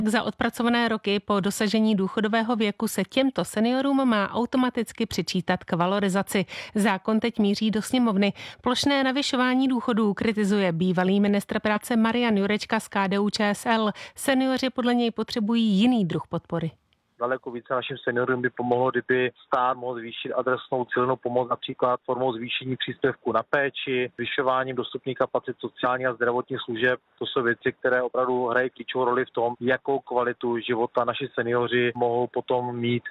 Za odpracované roky po dosažení důchodového věku se těmto seniorům má automaticky přičítat k valorizaci. Zákon teď míří do sněmovny. Plošné navyšování důchodů kritizuje bývalý ministr práce Marian Jurečka z KDU-ČSL. Seniori podle něj potřebují jiný druh podpory. Daleko více našim seniorům by pomohlo, kdyby stát mohl zvýšit adresnou cílenou pomoc, například formou zvýšení příspěvku na péči, zvyšováním dostupných kapacit sociálních a zdravotních služeb. To jsou věci, které opravdu hrají klíčovou roli v tom, jakou kvalitu života naši seniori mohou potom mít.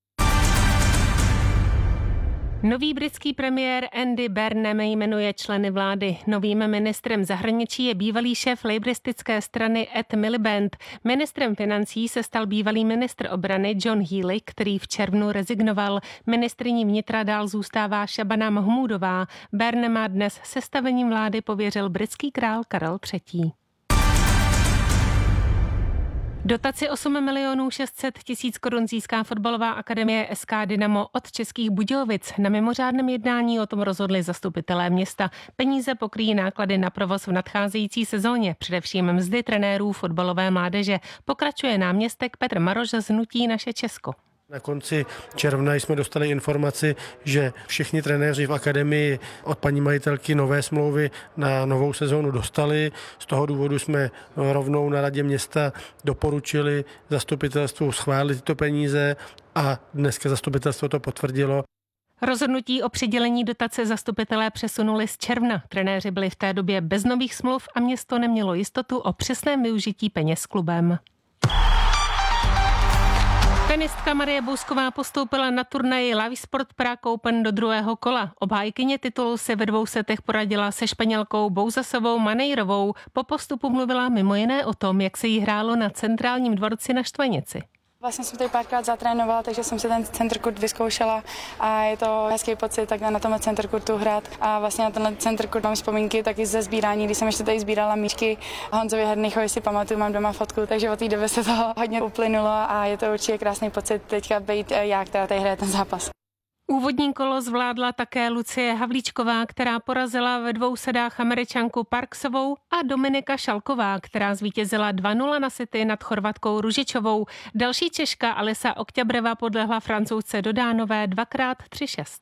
Nový britský premiér Andy Burnham jmenuje členy vlády. Novým ministrem zahraničí je bývalý šéf laboristické strany Ed Miliband. Ministrem financí se stal bývalý ministr obrany John Healey, který v červnu rezignoval. Ministryní vnitra dál zůstává Shabana Mahmoodová. Burnhama dnes sestavením vlády pověřil britský král Karel III. Dotaci 8 600 000 korun získá fotbalová akademie SK Dynamo od Českých Budějovic. Na mimořádném jednání o tom rozhodli zastupitelé města. Peníze pokryjí náklady na provoz v nadcházející sezóně, především mzdy trenérů fotbalové mládeže. Pokračuje náměstek Petr Maroš z hnutí Naše Česko. Na konci června jsme dostali informaci, že všichni trenéři v akademii od paní majitelky nové smlouvy na novou sezónu dostali. Z toho důvodu jsme rovnou na radě města doporučili zastupitelstvu schválit tyto peníze a dneska zastupitelstvo to potvrdilo. Rozhodnutí o přidělení dotace zastupitelé přesunuli z června. Trenéři byli v té době bez nových smluv a město nemělo jistotu o přesném využití peněz klubem. Tenistka Marie Bousková postoupila na turnaji Lavisport Prague Open do druhého kola. Obhájkyně titulu se ve 2 setech poradila se Španělkou Bouzasovou Manejrovou. Po postupu mluvila mimo jiné o tom, jak se jí hrálo na centrálním dvorci na Štvanici. Vlastně jsem tady párkrát zatrénovala, takže jsem si ten centercourt vyzkoušela a je to hezký pocit takhle na tomhle centercourtu hrát. A vlastně na tenhle centercourt mám vzpomínky taky ze sbírání, když jsem ještě tady sbírala míčky Honzovi Hernichovi, si pamatuju, mám doma fotku, takže od té doby se toho hodně uplynulo a je to určitě krásný pocit teďka být já, která tady hraje ten zápas. Úvodní kolo zvládla také Lucie Havlíčková, která porazila ve 2 setách Američanku Parksovou, a Dominika Šalková, která zvítězila 2-0 na sety nad Chorvatkou Ružičovou. Další Češka Alisa Okťabreva podlehla Francouzce Dodánové 2x3-6.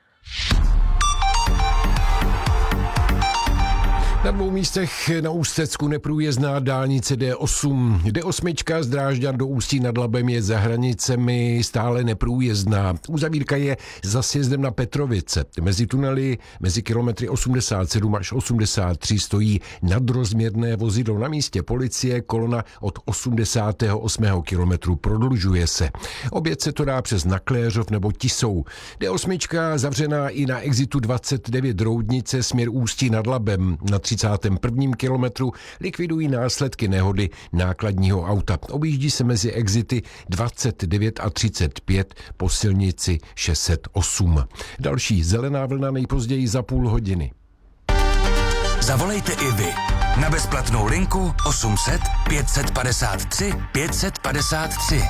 Na 2 místech na Ústecku neprůjezdná dálnice D8. D8 z Drážďan do Ústí nad Labem je za hranicemi stále neprůjezdná. Uzavírka je za sjezdem na Petrovice. Mezi tunely mezi kilometry 87 až 83 stojí nadrozměrné vozidlo. Na místě policie kolona od 88. kilometru prodlužuje se. Oběd se to dá přes Nakléřov nebo Tisou. D8 zavřená i na exitu 29 Roudnice směr Ústí nad Labem. Na 31. kilometru likvidují následky nehody nákladního auta. Objíždí se mezi exity 29 a 35 po silnici 608. Další zelená vlna nejpozději za půl hodiny. Zavolejte i vy na bezplatnou linku 800 553 553.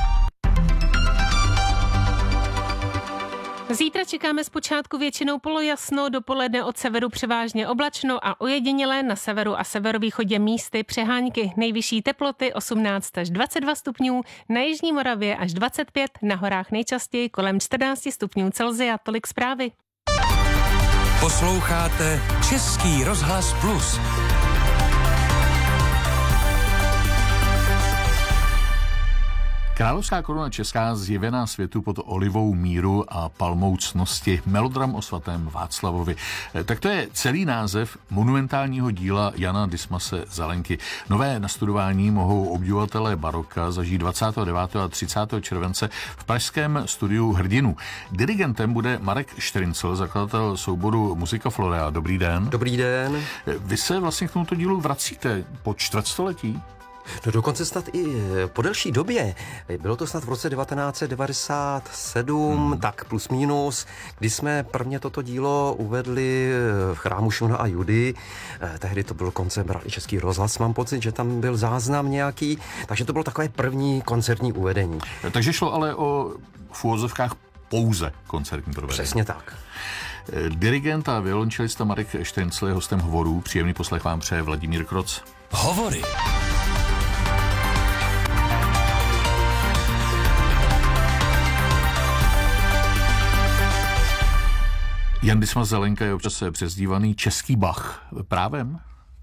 Zítra čekáme zpočátku většinou polojasno, dopoledne od severu převážně oblačno a ojedinělé na severu a severovýchodě místy přehánky. Nejvyšší teploty 18 až 22 stupňů, na jižní Moravě až 25, na horách nejčastěji kolem 14 stupňů Celsia. Tolik zprávy. Posloucháte Český rozhlas Plus. Královská koruna česká zjevená světu pod olivou míru a palmou ctnosti, melodram o svatém Václavovi. Tak to je celý název monumentálního díla Jana Dismase Zelenky. Nové nastudování mohou obdivovatelé baroka zažít 29. a 30. července v pražském studiu Hrdinů. Dirigentem bude Marek Štryncl, zakladatel souboru Musica Florea. Dobrý den. Dobrý den. Vy se vlastně k tomuto dílu vracíte po čtvrtstoletí? No dokonce snad i po delší době. Bylo to snad v roce 1997, tak plus minus, kdy jsme prvně toto dílo uvedli v chrámu Šimona a Judy. Tehdy to byl koncert, bral i Český rozhlas, mám pocit, že tam byl záznam nějaký, takže to bylo takové první koncertní uvedení. Takže šlo ale o v úvozovkách pouze koncertní provedení. Přesně tak. Dirigent a violončelista Marek Štryncl je hostem Hovorů. Příjemný poslech vám přeje Vladimír Kroc. Hovory. Jan Dismas Zelenka je občas přezdívaný český Bach. Právem?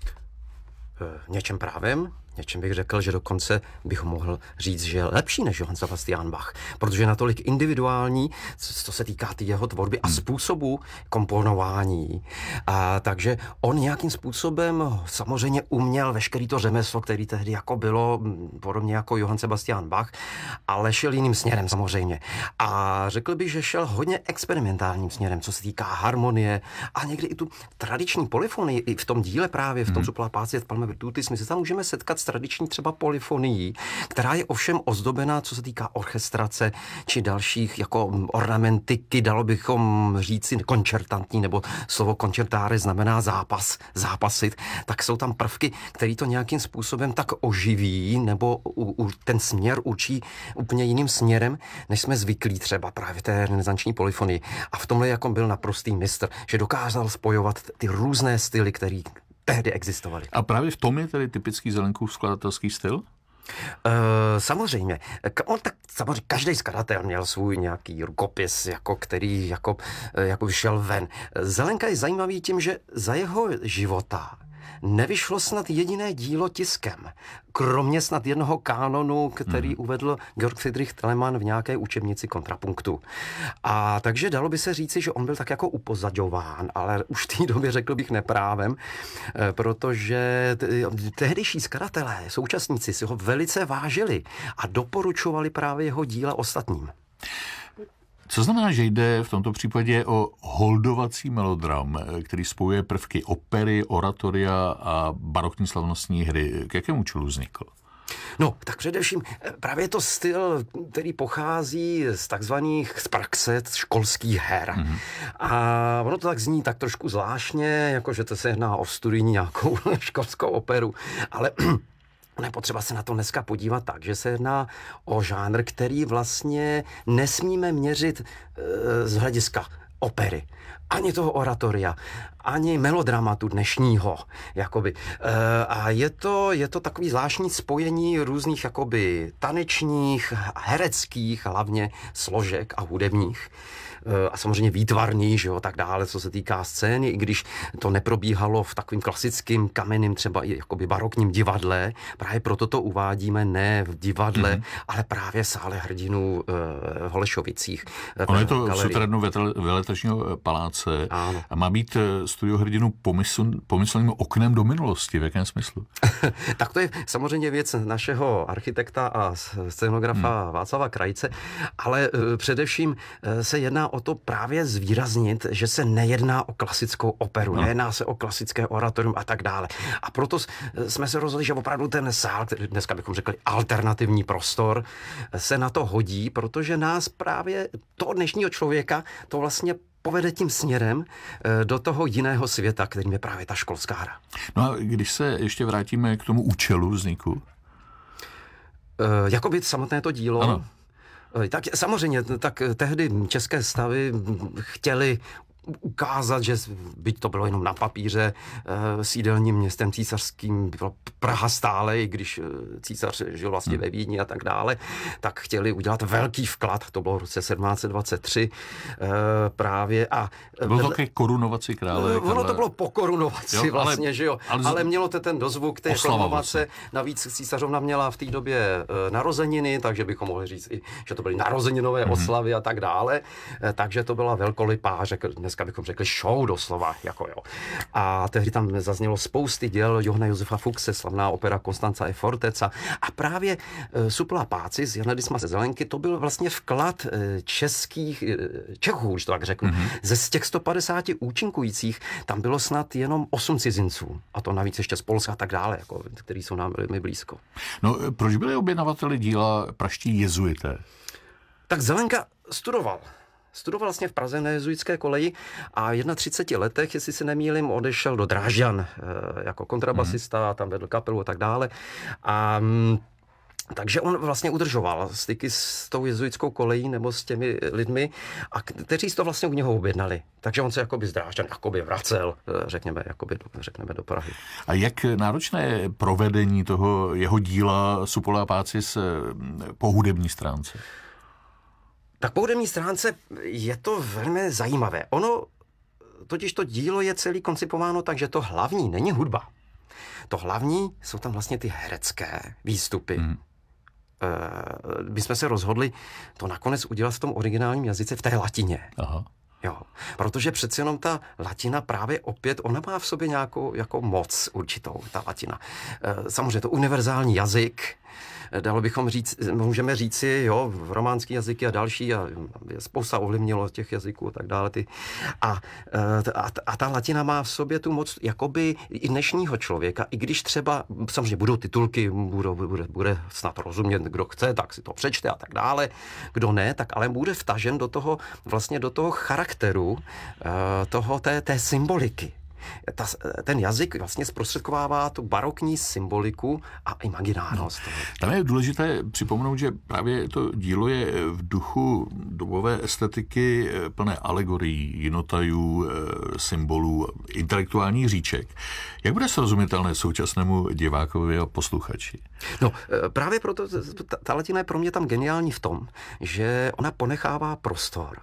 Něčem právem. Něčem bych řekl, že dokonce bych mohl říct, že je lepší než Johann Sebastian Bach, protože je natolik individuální, co se týká jeho tvorby a způsobu komponování. Takže on nějakým způsobem samozřejmě uměl veškerý to řemeslo, který tehdy jako bylo, podobně jako Johann Sebastian Bach, ale šel jiným směrem samozřejmě. A řekl bych, že šel hodně experimentálním směrem, co se týká harmonie a někdy i tu tradiční polyfonii, i v tom díle právě, v tom Supla Páciet Palme Virtutis, my se tam můžeme setkat tradiční třeba polyfonií, která je ovšem ozdobená, co se týká orchestrace či dalších jako ornamentiky, dalo bychom říci koncertantní, nebo slovo koncertáre znamená zápasit, tak jsou tam prvky, které to nějakým způsobem tak oživí, nebo ten směr učí úplně jiným směrem, než jsme zvyklí třeba právě té renesanční polyfonii. A v tomhle jako byl naprostý mistr, že dokázal spojovat ty různé styly, které tehdy existovaly. A právě v tom je tedy typický Zelenkův skladatelský styl? Samozřejmě. Samozřejmě každý skladatel měl svůj nějaký rukopis, který vyšel ven. Zelenka je zajímavý tím, že za jeho života nevyšlo snad jediné dílo tiskem, kromě snad jednoho kánonu, který uvedl Georg Friedrich Telemann v nějaké učebnici kontrapunktu. A takže dalo by se říci, že on byl tak jako upozaďován, ale už v té době řekl bych neprávem, protože tehdejší skladatelé, současníci si ho velice vážili a doporučovali právě jeho díla ostatním. Co znamená, že jde v tomto případě o holdovací melodram, který spojuje prvky opery, oratoria a barokní slavnostní hry? K jakému účelu vznikl? No, tak především právě je to styl, který pochází z takzvaných z praxe školských her. A ono to tak zní tak trošku zvláštně, jakože to se jedná o studijní nějakou školskou operu, ale je potřeba se na to dneska podívat tak, že se jedná o žánr, který vlastně nesmíme měřit z hlediska opery. Ani toho oratoria, ani melodramatu dnešního. Jakoby. A je to takový zvláštní spojení různých jakoby tanečních, hereckých, hlavně složek a hudebních. A samozřejmě výtvarný, že jo, tak dále, co se týká scény, i když to neprobíhalo v takovým klasickým kamenným třeba i jakoby barokním divadle, právě proto to uvádíme ne v divadle, ale právě v sále hrdinů v Holešovicích. Ono je to suterénu Veletačního paláce. Ano. A má být studio hrdinů pomyslným oknem do minulosti, v jakém smyslu? Tak to je samozřejmě věc našeho architekta a scénografa Václava Krajce, ale především se jedná o to právě zvýraznit, že se nejedná o klasickou operu, nejedná se o klasické oratorium a tak dále. A proto jsme se rozhodli, že opravdu ten sál, který dneska bychom řekli alternativní prostor, se na to hodí, protože nás právě toho dnešního člověka to vlastně povede tím směrem do toho jiného světa, kterým je právě ta školská hra. No a když se ještě vrátíme k tomu účelu vzniku? Jakoby samotné to dílo. Ano. Tak samozřejmě, tak tehdy české stavy chtěli ukázat, že byť to bylo jenom na papíře, sídelním městem císařským byla Praha stále, i když císař žil vlastně ve Vídni a tak dále, tak chtěli udělat velký vklad, to bylo v roce 1723 právě. A bylo také korunovaci krále. Ono to bylo po korunovaci vlastně, že jo, ale mělo to ten dozvuk té korunovace, navíc císařovna měla v té době narozeniny, takže bychom mohli říct i, že to byly narozeninové oslavy a tak dále, takže to byla velkolipá, dneska bychom řekli show doslova, jako jo. A tehdy tam zaznělo spousty děl Johana Josefa Fuchse, slavná opera Constanza e Fortezza a právě Supla Pácis z Jana Dismase Zelenky, to byl vlastně vklad Čechů, už to tak řeknu. Z těch 150 účinkujících tam bylo snad jenom 8 cizinců. A to navíc ještě z Polska a tak dále, jako, který jsou nám velmi blízko. No, proč byli objednavateli díla praští jezuité? Tak Zelenka studoval vlastně v Praze na jezuitské koleji a v 31 letech, jestli se nemýlím, odešel do Drážďan jako kontrabasista, tam vedl kapelu a tak dále. A takže on vlastně udržoval styky s tou jezuitskou kolejí nebo s těmi lidmi, a kteří to vlastně u něho objednali. Takže on se jakoby z Drážďan jakoby vracel, řekneme do Prahy. A jak náročné je provedení toho jeho díla Supla Pácis po hudební stránce? Tak po hudební stránce je to velmi zajímavé. Ono totiž to dílo je celý koncipováno tak, že to hlavní není hudba. To hlavní jsou tam vlastně ty herecké výstupy. My jsme se rozhodli to nakonec udělat v tom originálním jazyce v té latině. Aha. Jo, protože přeci jenom ta latina právě opět, ona má v sobě nějakou jako moc určitou, ta latina. Samozřejmě to univerzální jazyk, dalo bychom říct, můžeme říci, jo, románský jazyky a další a spousta ovlivnilo těch jazyků a tak dále. A ta latina má v sobě tu moc jakoby i dnešního člověka, i když třeba, samozřejmě budou titulky, bude snad rozumět, kdo chce, tak si to přečte a tak dále, kdo ne, tak ale bude vtažen do toho, vlastně do toho charakteru, té symboliky. Ten jazyk vlastně zprostředkovává tu barokní symboliku a imaginárnost. Tam je důležité připomenout, že právě to dílo je v duchu dobové estetiky plné alegorií, jinotajů, symbolů, intelektuálních říček. Jak bude srozumitelné současnému divákovi a posluchači? No, právě proto ta latina je pro mě tam geniální v tom, že ona ponechává prostor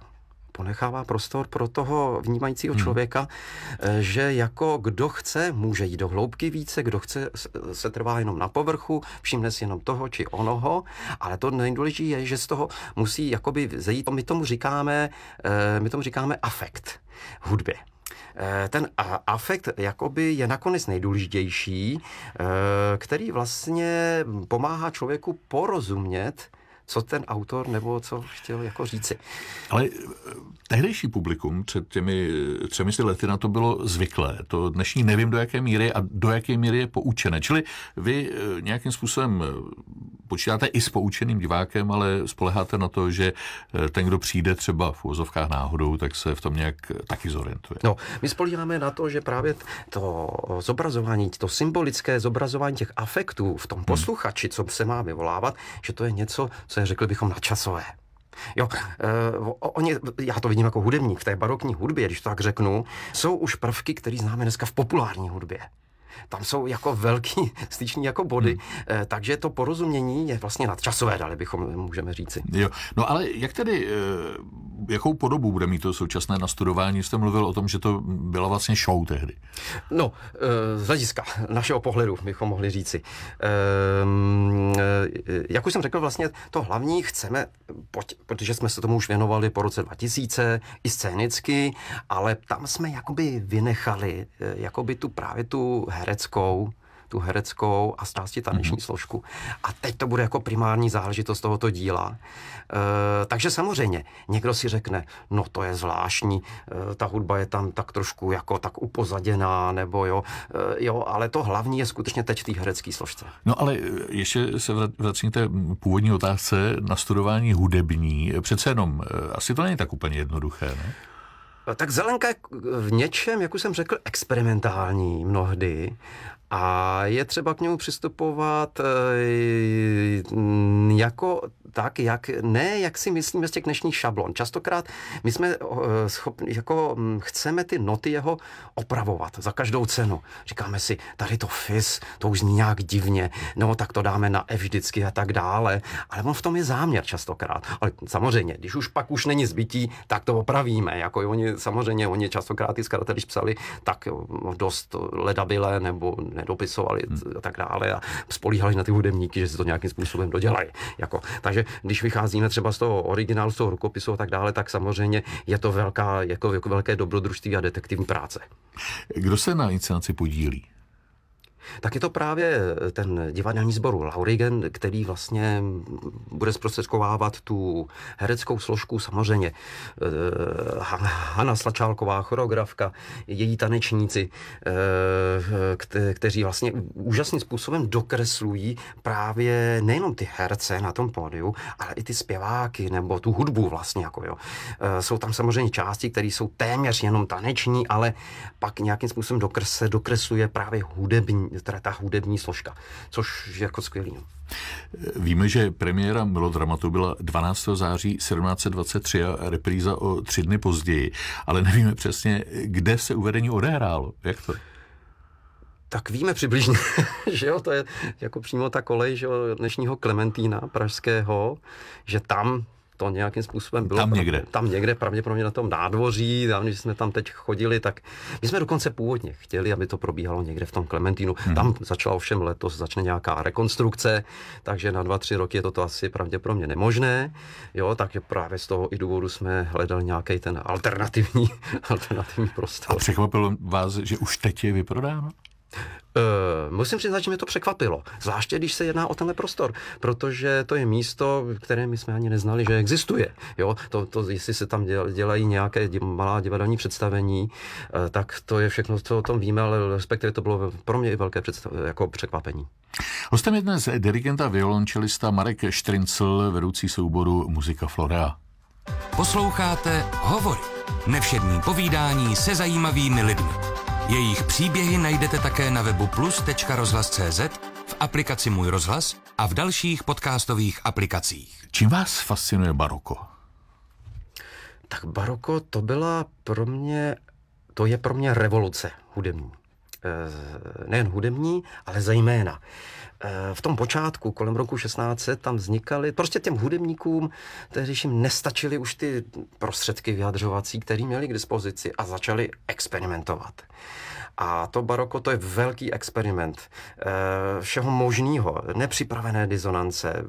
pro toho vnímajícího člověka, že jako kdo chce, může jít do hloubky více, kdo chce, se trvá jenom na povrchu, všimne si jenom toho či onoho, ale to nejdůležitější je, že z toho musí jakoby zejít, my tomu říkáme afekt v hudbě. Ten afekt jakoby je nakonec nejdůležitější, který vlastně pomáhá člověku porozumět, co ten autor nebo co chtěl jako říci. Ale tehdejší publikum před těmi 3 lety na to bylo zvyklé. To dnešní nevím do jaké míry a do jaké míry je poučené. Čili vy nějakým způsobem počítáte i s poučeným divákem, ale spoleháte na to, že ten, kdo přijde třeba v uvozovkách náhodou, tak se v tom nějak taky zorientuje. No, my spolíháme na to, že právě to zobrazování, to symbolické zobrazování těch afektů v tom posluchači, co se má vyvolávat, že to je něco, co je, řekli bychom, nadčasové. Jo, já to vidím jako hudebník v té barokní hudbě, když to tak řeknu, jsou už prvky, které známe dneska v populární hudbě. Tam jsou jako velký styční jako body, takže to porozumění je vlastně nadčasové, dali bychom, můžeme říci. Jo, no ale jak tedy, jakou podobu bude mít to současné nastudování? Jste mluvil o tom, že to byla vlastně show tehdy. No, z hlediska našeho pohledu bychom mohli říci. Jak už jsem řekl, vlastně to hlavní chceme, protože jsme se tomu už věnovali po roce 2000, i scénicky, ale tam jsme jakoby vynechali jakoby právě tu hereckou a zčásti taneční složku. A teď to bude jako primární záležitost tohoto díla. Takže samozřejmě, někdo si řekne, no to je zvláštní, ta hudba je tam tak trošku jako tak upozaděná, nebo jo, ale to hlavní je skutečně teď v té herecké složce. No ale ještě se vracím k té původní otázce na studování hudební. Přece jenom, asi to není tak úplně jednoduché, ne? Tak Zelenka je v něčem, jak už jsem řekl, experimentální mnohdy a je třeba k němu přistupovat jako tak, jak si myslíme z těch dnešních šablon. Častokrát my jsme chceme ty noty jeho opravovat za každou cenu. Říkáme si, tady to fis, to už zní nějak divně, no tak to dáme na F vždycky a tak dále, ale on v tom je záměr častokrát. Ale samozřejmě, když už pak už není zbytí, tak to opravíme. Jako oni častokrát ty skladateli, když psali, tak dost ledabile nebo nedopisovali a tak dále a spolíhali na ty hudebníky, že si to nějakým způsobem dodělají. Takže když vycházíme třeba z toho originálu, z toho rukopisu a tak dále, tak samozřejmě je to velké dobrodružství a detektivní práce. Kdo se na inscenaci podílí? Tak je to právě ten divadelní sbor Laurigen, který vlastně bude zprostředkovávat tu hereckou složku, samozřejmě Hana Slačálková, choreografka, její tanečníci, kteří vlastně úžasným způsobem dokreslují právě nejenom ty herce na tom pódiu, ale i ty zpěváky nebo tu hudbu vlastně. Jsou tam samozřejmě části, které jsou téměř jenom taneční, ale pak nějakým způsobem dokresluje právě ta hudební složka, což je jako skvělý. Víme, že premiéra Melodramatu byla 12. září 1723 a repríza o 3 dny později, ale nevíme přesně, kde se uvedení odehrálo. Jak to? Tak víme přibližně, že jo, to je jako přímo ta kolej, že jo, dnešního Klementína pražského, že tam to nějakým způsobem bylo. Tam někde, pravděpodobně na tom nádvoří, když jsme tam teď chodili, tak my jsme dokonce původně chtěli, aby to probíhalo někde v tom Klementínu. Tam začala ovšem letos, začne nějaká rekonstrukce, takže na 2-3 roky je to asi pravděpodobně nemožné. Jo, takže právě z toho i důvodu jsme hledali nějaký ten alternativní prostor. A překvapilo vás, že už teď je vyprodáno? Musím přiznat, že mě to překvapilo, zvláště když se jedná o tenhle prostor, protože to je místo, které my jsme ani neznali, že existuje. Jo? To jestli se tam dělají nějaké malá divadelní představení, tak to je všechno, co o tom víme, ale respektive to bylo pro mě i velké jako překvapení. Hostem je dnes dirigenta violončelista Marek Štrincl, vedoucí souboru Muzika Florea. Posloucháte Hovory, nevšední povídání se zajímavými lidmi. Jejich příběhy najdete také na webu plus.rozhlas.cz, v aplikaci Můj rozhlas a v dalších podcastových aplikacích. Čím vás fascinuje baroko? Tak baroko to je pro mě revoluce hudební. Nejen hudební, ale zejména. V tom počátku, kolem roku 1600, tam vznikaly, prostě těm hudebníkům, když jim nestačily už ty prostředky vyjadřovací, které měli k dispozici a začali experimentovat. A to baroko, to je velký experiment všeho možného, nepřipravené disonance,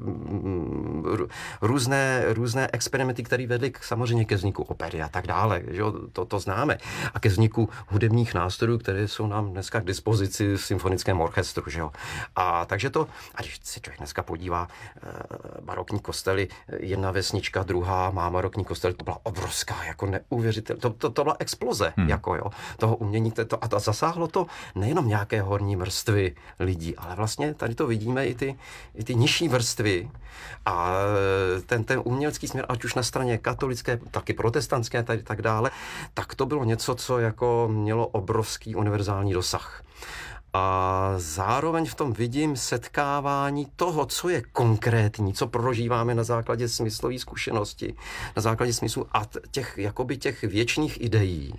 různé experimenty, které vedly samozřejmě ke vzniku opery a tak dále, že jo, to známe. A ke vzniku hudebních nástrojů, které jsou nám dneska k dispozici v symfonickém orchestru, že jo. A takže a když se člověk dneska podívá, barokní kostely, jedna vesnička, druhá má barokní kostel, to byla obrovská, jako neuvěřitelná, to byla exploze, jako jo, toho umění, a zasáhlo to nejenom nějaké horní vrstvy lidí, ale vlastně tady to vidíme i ty nižší vrstvy a ten umělecký směr, ať už na straně katolické, taky protestantské, tady tak dále, tak to bylo něco, co jako mělo obrovský univerzální dosah. A zároveň v tom vidím setkávání toho, co je konkrétní, co prožíváme na základě smyslové zkušenosti, na základě smyslu a těch věčných ideí,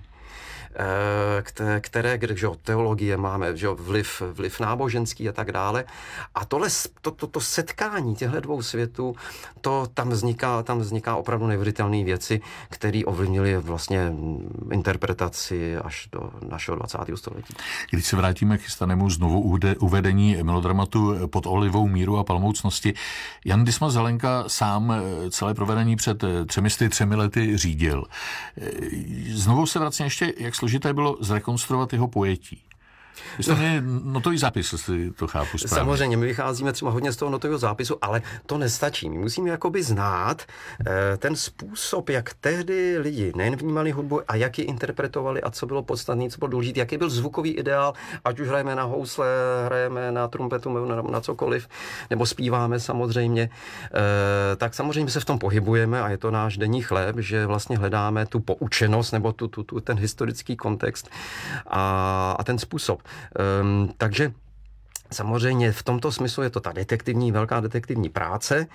které že teologie máme, že vliv náboženský a tak dále. A to setkání těchto dvou světů, tam vzniká opravdu neuvěřitelné věci, které ovlivnily vlastně interpretaci až do našeho 20. století. Když se vrátíme k chystanému znovu uvedení melodramatu Pod olivou míru a palmoucnosti, Jan Dismas Zelenka sám celé provedení před 3 lety řídil. Znovu se vracím ještě, jak složité bylo zrekonstruovat jeho pojetí. To je notový zápis, jestli to chápu správně. Samozřejmě, my vycházíme třeba hodně z toho notového zápisu, ale to nestačí. My musíme jakoby znát ten způsob, jak tehdy lidi nejen vnímali hudbu a jak ji interpretovali a co bylo podstatné, co bylo důležité, jaký byl zvukový ideál, ať už hrajeme na housle, hrajeme na trumpetu, na cokoliv, nebo zpíváme samozřejmě, tak samozřejmě se v tom pohybujeme a je to náš denní chléb, že vlastně hledáme tu poučenost nebo ten historický kontext a ten způsob. Takže samozřejmě v tomto smyslu je to ta velká detektivní práce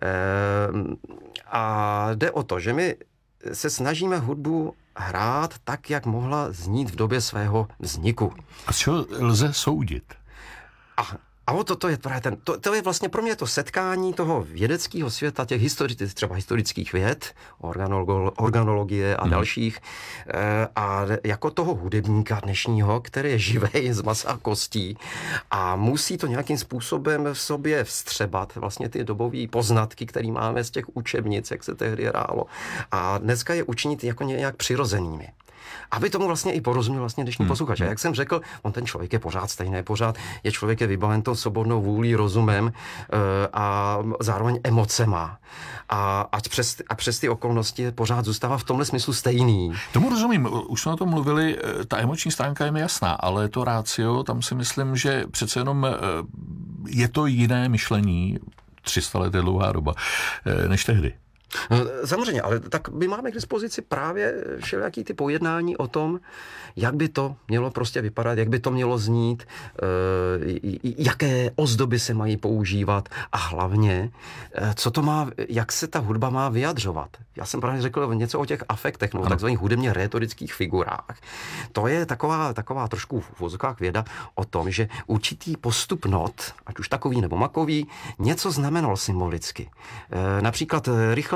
a jde o to, že my se snažíme hudbu hrát tak, jak mohla znít v době svého vzniku. A co lze soudit? A to je právě to je vlastně pro mě to setkání toho vědeckého světa, těch třeba historických věd, organologie a dalších, a jako toho hudebníka dnešního, který je živej z masa a kostí a musí to nějakým způsobem v sobě vstřebat vlastně ty dobové poznatky, které máme z těch učebnic, jak se tehdy hrálo. A dneska je učinit jako nějak přirozenými. Aby tomu vlastně i porozuměl vlastně dnešní posluchač. Jak jsem řekl, on ten člověk je pořád stejný, člověk je vybaven tou svobodnou vůlí, rozumem a zároveň emocema. A přes ty okolnosti pořád zůstává v tomhle smyslu stejný. Tomu rozumím, už jsme o tom mluvili, ta emoční stránka je mi jasná, ale to ratio, tam si myslím, že přece jenom je to jiné myšlení, 300 let je dlouhá doba, než tehdy. No, samozřejmě, ale tak my máme k dispozici právě všelijaký ty pojednání o tom, jak by to mělo prostě vypadat, jak by to mělo znít, jaké ozdoby se mají používat a hlavně, jak se ta hudba má vyjadřovat. Já jsem právě řekl něco o těch afektech, takzvaných hudebně rétorických figurách. To je taková trošku v uvozovkách věda o tom, že určitý postup not, ať už takový nebo makový, něco znamenal symbolicky. Například rychlé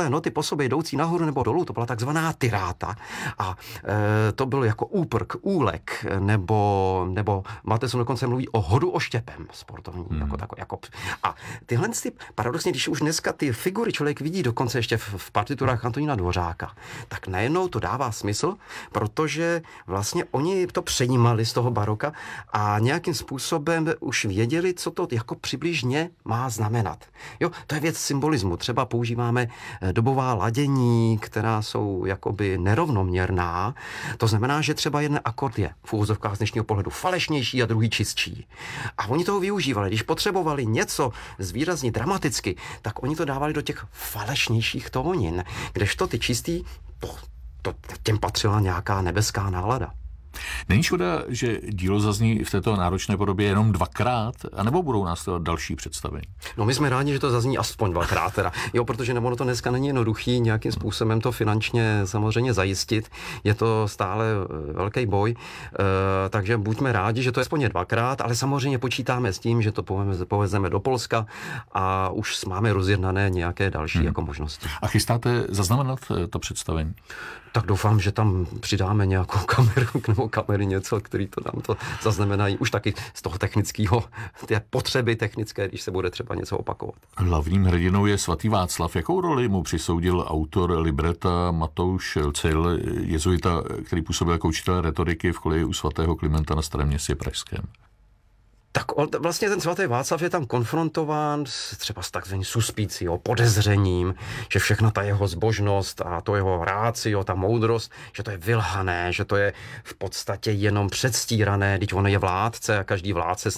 rychlé noty po sobě jdoucí nahoru nebo dolů, to byla takzvaná tiráta. A to bylo jako úprk, úlek, nebo máte se dokonce mluví o hodu oštěpem sportovní. A tyhle paradoxně, když už dneska ty figury člověk vidí dokonce ještě v partiturách Antonína Dvořáka, tak najednou to dává smysl, protože vlastně oni to přejímali z toho baroka a nějakým způsobem už věděli, co to jako přibližně má znamenat. Jo, to je věc symbolismu. Třeba používáme dobová ladění, která jsou jakoby nerovnoměrná. To znamená, že třeba jeden akord je v úvozovkách z dnešního pohledu falešnější a druhý čistší. A oni toho využívali. Když potřebovali něco zvýraznit dramaticky, tak oni to dávali do těch falešnějších tónin, kdežto ty čistý, těm patřila nějaká nebeská nálada. Není škoda, že dílo zazní v této náročné podobě jenom 2krát, anebo budou následovat další představení? No my jsme rádi, že to zazní aspoň 2krát teda. Jo, protože ono to dneska není jednoduchý nějakým způsobem to finančně samozřejmě zajistit. Je to stále velký boj, takže buďme rádi, že to je aspoň 2krát, ale samozřejmě počítáme s tím, že to povezeme do Polska a už máme rozjednané nějaké další jako možnosti. A chystáte zaznamenat to představení? Tak doufám, že tam přidáme nějakou kameru nebo kamery něco, který to nám to zaznamenají už taky z toho technického, té potřeby technické, když se bude třeba něco opakovat. Hlavním hrdinou je svatý Václav. Jakou roli mu přisoudil autor libreta Matouš Cejl, jezuita, který působil jako učitel retoriky v koleji u svatého Klimenta na Starém Městě pražském? Tak vlastně ten svatý Václav je tam konfrontován třeba s takzvaným suspicií, podezřením, že všechna ta jeho zbožnost a to jeho rácio, ta moudrost, že to je vylhané, že to je v podstatě jenom předstírané, když on je vládce a každý vládce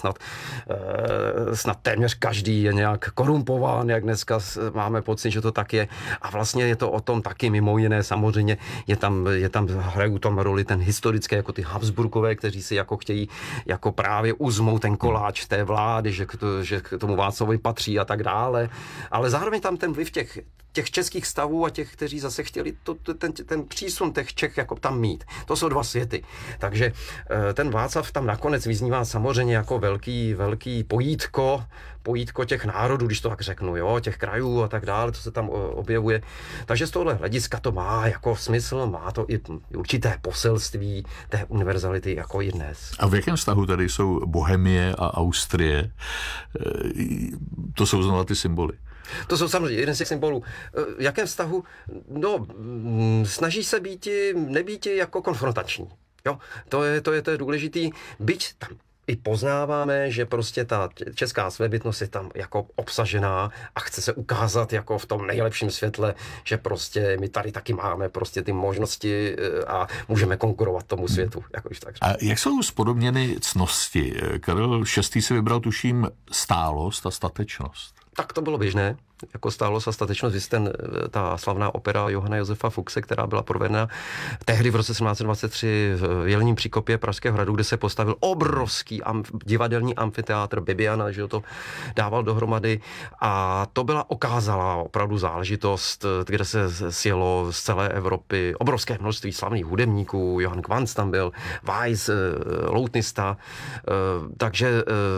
snad téměř každý je nějak korumpován, jak dneska máme pocit, že to tak je. A vlastně je to o tom taky mimo jiné, samozřejmě je tam hrají tam roli ten historické, jako ty Habsburkové, kteří si jako chtějí jako právě uzmout ten koláč té vlády, že k tomu Václavovi patří a tak dále. Ale zároveň tam ten vliv těch českých stavů a těch, kteří zase chtěli ten přísun těch Čech jako tam mít. To jsou dva světy. Takže ten Václav tam nakonec vyznívá samozřejmě jako velký pojítko těch národů, když to tak řeknu, jo, těch krajů a tak dále, co se tam objevuje. Takže z tohohle hlediska to má jako smysl, má to i určité poselství té univerzality jako i dnes. A v jakém vztahu tady jsou Bohemie a Austrie? To jsou znovu ty symboly. To jsou samozřejmě jeden z těch symbolů. V jakém vztahu? No, snaží se nebýti jako konfrontační. Jo, to je důležitý. Byť tam i poznáváme, že prostě ta česká svébytnost je tam jako obsažená a chce se ukázat jako v tom nejlepším světle, že prostě my tady taky máme prostě ty možnosti a můžeme konkurovat tomu světu. Jako tak. A jak jsou spodobněny ctnosti? Karel VI. Si vybral, tuším, stálost a statečnost. Tak to bylo běžné, jako stálost a statečnost. Ta slavná opera Johanna Josefa Fuchse, která byla provedena tehdy v roce 1723 v Jelním Příkopě Pražského hradu, kde se postavil obrovský divadelní amfiteátr Bibiana, že to dával dohromady. A to byla okázalá opravdu záležitost, kde se sjelo z celé Evropy obrovské množství slavných hudebníků. Johann Quantz tam byl, Weiss, loutnista, takže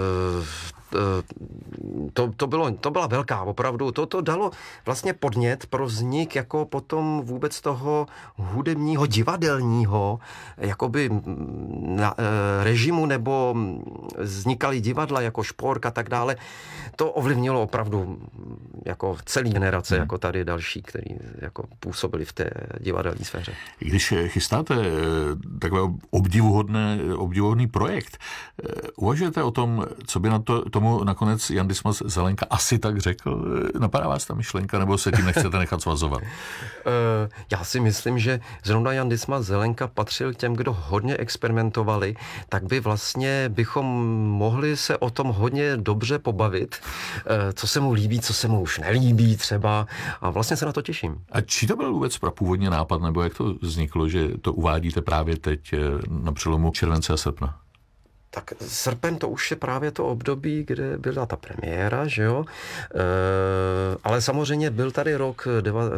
to byla velká opravdu. To dalo vlastně podnět pro vznik jako potom vůbec toho hudebního, divadelního jakoby režimu, nebo vznikaly divadla jako Špork a tak dále. To ovlivnilo opravdu jako celý generace, jako tady další, který jako působili v té divadelní sféře. Když chystáte takhle obdivuhodný projekt, uvažujete o tom, co by na tomu nakonec Jan Dismas Zelenka asi tak řekl? Napadá vás ta myšlenka, nebo se tím nechcete nechat svazovat? Já si myslím, že zrovna Jan Dismas Zelenka patřil k těm, kdo hodně experimentovali, tak bychom mohli se o tom hodně dobře pobavit, co se mu líbí, co se mu už nelíbí třeba, a vlastně se na to těším. A či to byl vůbec původně nápad, nebo jak to vzniklo, že to uvádíte právě teď na přelomu července a srpna? Tak srpen to už je právě to období, kde byla ta premiéra, že jo? Ale samozřejmě byl tady rok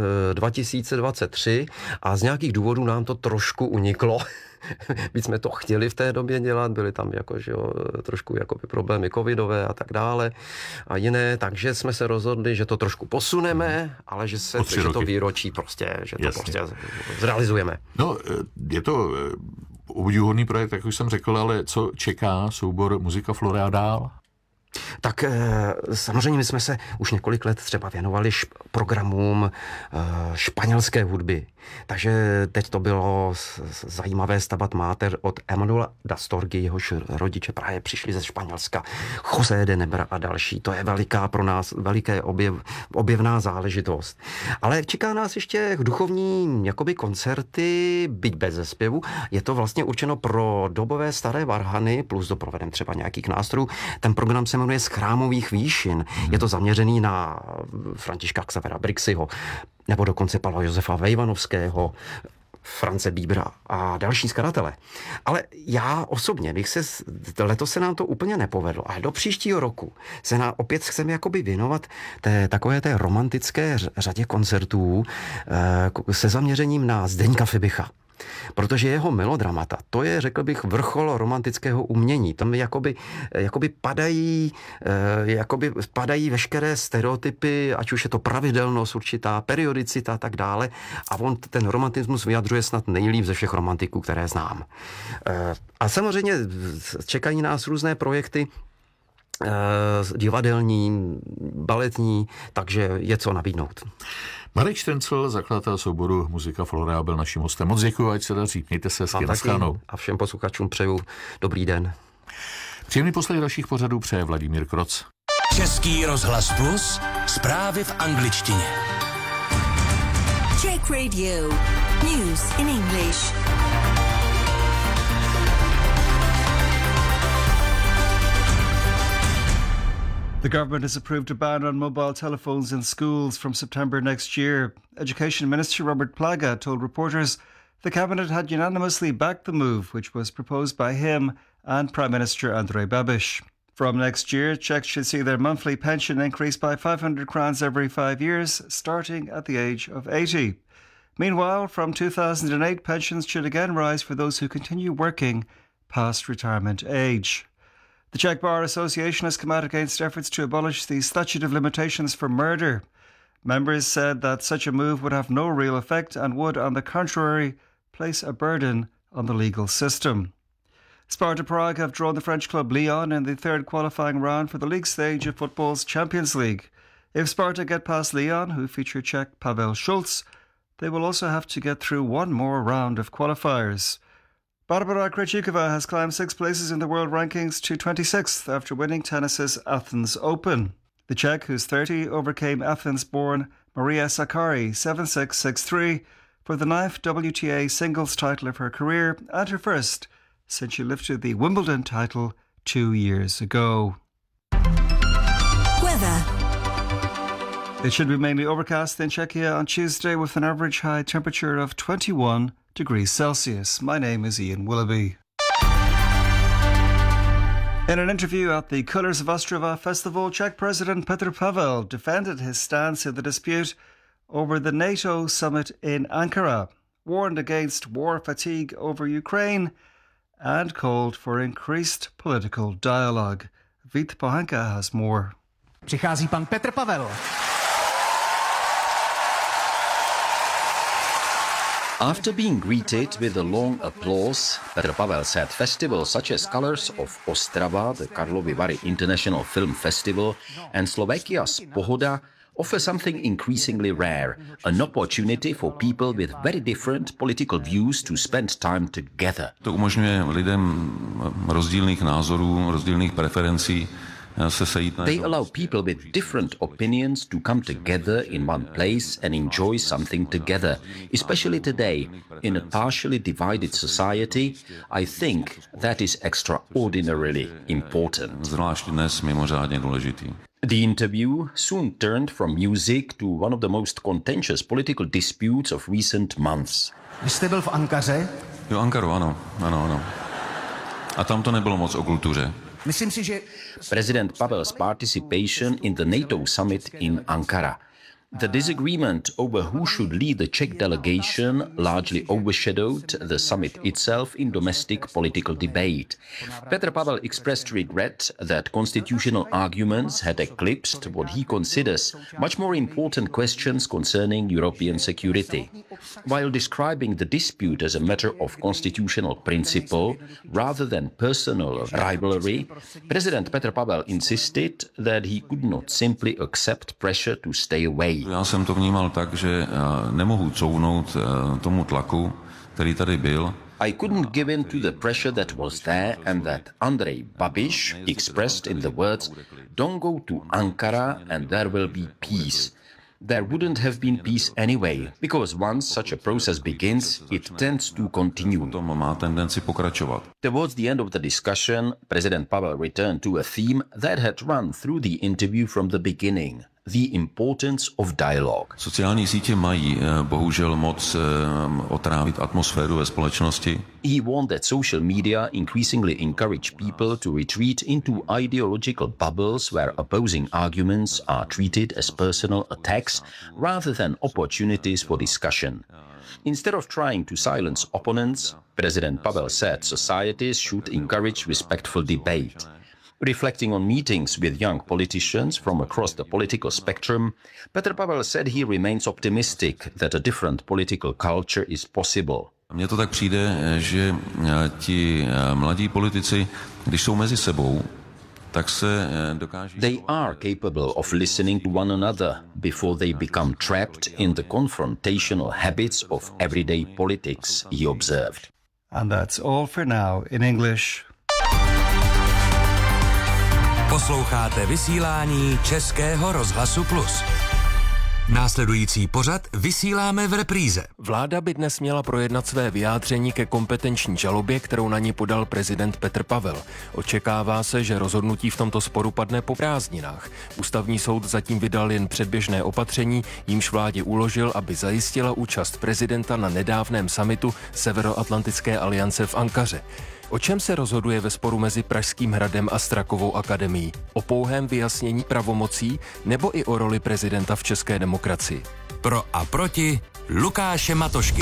2023 a z nějakých důvodů nám to trošku uniklo. Byť jsme to chtěli v té době dělat, byly tam jako, že jo, trošku jako problémy covidové a tak dále a jiné, takže jsme se rozhodli, že to trošku posuneme, ale že to výročí prostě, že to prostě zrealizujeme. No, je to obdivuhodný projekt, jak už jsem řekl, ale co čeká soubor Muzika Florea dál? Tak samozřejmě my jsme se už několik let třeba věnovali programům španělské hudby. Takže teď to bylo zajímavé Stabat Mater od Emanuela d'Astorgy, jehož rodiče právě přišli ze Španělska, José de Nebra a další. To je pro nás veliké objevná záležitost. Ale čeká nás ještě duchovní jakoby koncerty, byť bez zespěvu. Je to vlastně určeno pro dobové staré varhany, plus doprovedem třeba nějakých nástrojů. Ten program se jmenuje Z chrámových výšin. Je to zaměřený na Františka Xavera Brixiho, nebo dokonce Pavla Josefa Vejvanovského, France Bíbra a další skladatele. Ale já osobně letos se nám to úplně nepovedlo, ale do příštího roku opět chceme jakoby věnovat takové té romantické řadě koncertů se zaměřením na Zdeňka Fibicha. Protože jeho melodramata, to je, řekl bych, vrchol romantického umění. Tam jakoby padají veškeré stereotypy, ať už je to pravidelnost, určitá periodicita a tak dále. A on ten romantismus vyjadřuje snad nejlíp ze všech romantiků, které znám. A samozřejmě čekají nás různé projekty, divadelní, baletní, takže je co nabídnout. Marek Štencl, zakladatel souboru Muzika Florea, byl naším hostem. Moc děkuji, ať se daří. Mějte se hezky. Naschledanou. A všem posluchačům přeju dobrý den. Příjemný poslech dalších pořadů přeje Vladimír Kroc. Český rozhlas Plus, zprávy v angličtině. Czech Radio, news in English. The government has approved a ban on mobile telephones in schools from September next year. Education Minister Robert Plaga told reporters the cabinet had unanimously backed the move, which was proposed by him and Prime Minister Andrej Babiš. From next year, Czechs should see their monthly pension increase by 500 crowns every 5 years, starting at the age of 80. Meanwhile, from 2008, pensions should again rise for those who continue working past retirement age. The Czech Bar Association has come out against efforts to abolish the statute of limitations for murder. Members said that such a move would have no real effect and would, on the contrary, place a burden on the legal system. Sparta Prague have drawn the French club Lyon in the third qualifying round for the league stage of football's Champions League. If Sparta get past Lyon, who feature Czech Pavel Schulz, they will also have to get through one more round of qualifiers. Barbara Krejcikova has climbed 6 places in the world rankings to 26th after winning tennis's Athens Open. The Czech, who's 30, overcame Athens-born Maria Sakkari 7-6, 6-3 for the 9th WTA singles title of her career and her first since she lifted the Wimbledon title 2 years ago. Weather. It should be mainly overcast in Czechia on Tuesday with an average high temperature of 21 degrees Celsius. My name is Ian Willoughby. In an interview at the Colours of Ostrava Festival, Czech President Petr Pavel defended his stance in the dispute over the NATO summit in Ankara, warned against war fatigue over Ukraine, and called for increased political dialogue. Vít Pohanka has more. Přichází pan Petr Pavel. After being greeted with a long applause, Petr Pavel said festivals such as Colours of Ostrava, the Karlovy Vary International Film Festival, and Slovakia's Pohoda offer something increasingly rare, an opportunity for people with very different political views to spend time together. To umožňuje lidem rozdílných názorů, rozdílných preferencí. They allow people with different opinions to come together in one place and enjoy something together. Especially today, in a partially divided society, I think that is extraordinarily important. Zvlášť dnes mimořádně důležitý. The interview soon turned from music to one of the most contentious political disputes of recent months. Vy jste byl v Ankaře? Jo, Ankaru, ano. A tam to nebylo moc o kultuře. Myslím si, že President Pavel's participation in the NATO summit in Ankara. The disagreement over who should lead the Czech delegation largely overshadowed the summit itself in domestic political debate. Petr Pavel expressed regret that constitutional arguments had eclipsed what he considers much more important questions concerning European security. While describing the dispute as a matter of constitutional principle rather than personal rivalry, President Petr Pavel insisted that he could not simply accept pressure to stay away. Já jsem to vnímal tak, že nemohu counout tomu tlaku, který tady byl. I couldn't give in to the pressure that was there and that Andrej Babiš expressed in the words, "Don't go to Ankara and there will be peace." There wouldn't have been peace anyway, because once such a process begins, it tends to continue. To má tendenci pokračovat. Towards the end of the discussion, President Pavel returned to a theme that had run through the interview from the beginning: the importance of dialogue. Sociální sítě mají bohužel moc otrávit atmosféru ve společnosti. He warned that social media increasingly encourage people to retreat into ideological bubbles where opposing arguments are treated as personal attacks rather than opportunities for discussion. Instead of trying to silence opponents, President Pavel said societies should encourage respectful debate. Reflecting on meetings with young politicians from across the political spectrum, Petr Pavel said he remains optimistic that a different political culture is possible. Mně to tak přijde, že ti mladí politici, když jsou mezi sebou, tak se dokáží... They are capable of listening to one another before they become trapped in the confrontational habits of everyday politics, he observed. And that's all for now in English. Posloucháte vysílání Českého rozhlasu Plus. Následující pořad vysíláme v repríze. Vláda by dnes měla projednat své vyjádření ke kompetenční žalobě, kterou na ní podal prezident Petr Pavel. Očekává se, že rozhodnutí v tomto sporu padne po prázdninách. Ústavní soud zatím vydal jen předběžné opatření, jímž vládě uložil, aby zajistila účast prezidenta na nedávném summitu Severoatlantické aliance v Ankaře. O čem se rozhoduje ve sporu mezi Pražským hradem a Strakovou akademií? O pouhém vyjasnění pravomocí nebo i o roli prezidenta v české demokracii? Pro a proti Lukáše Matošky.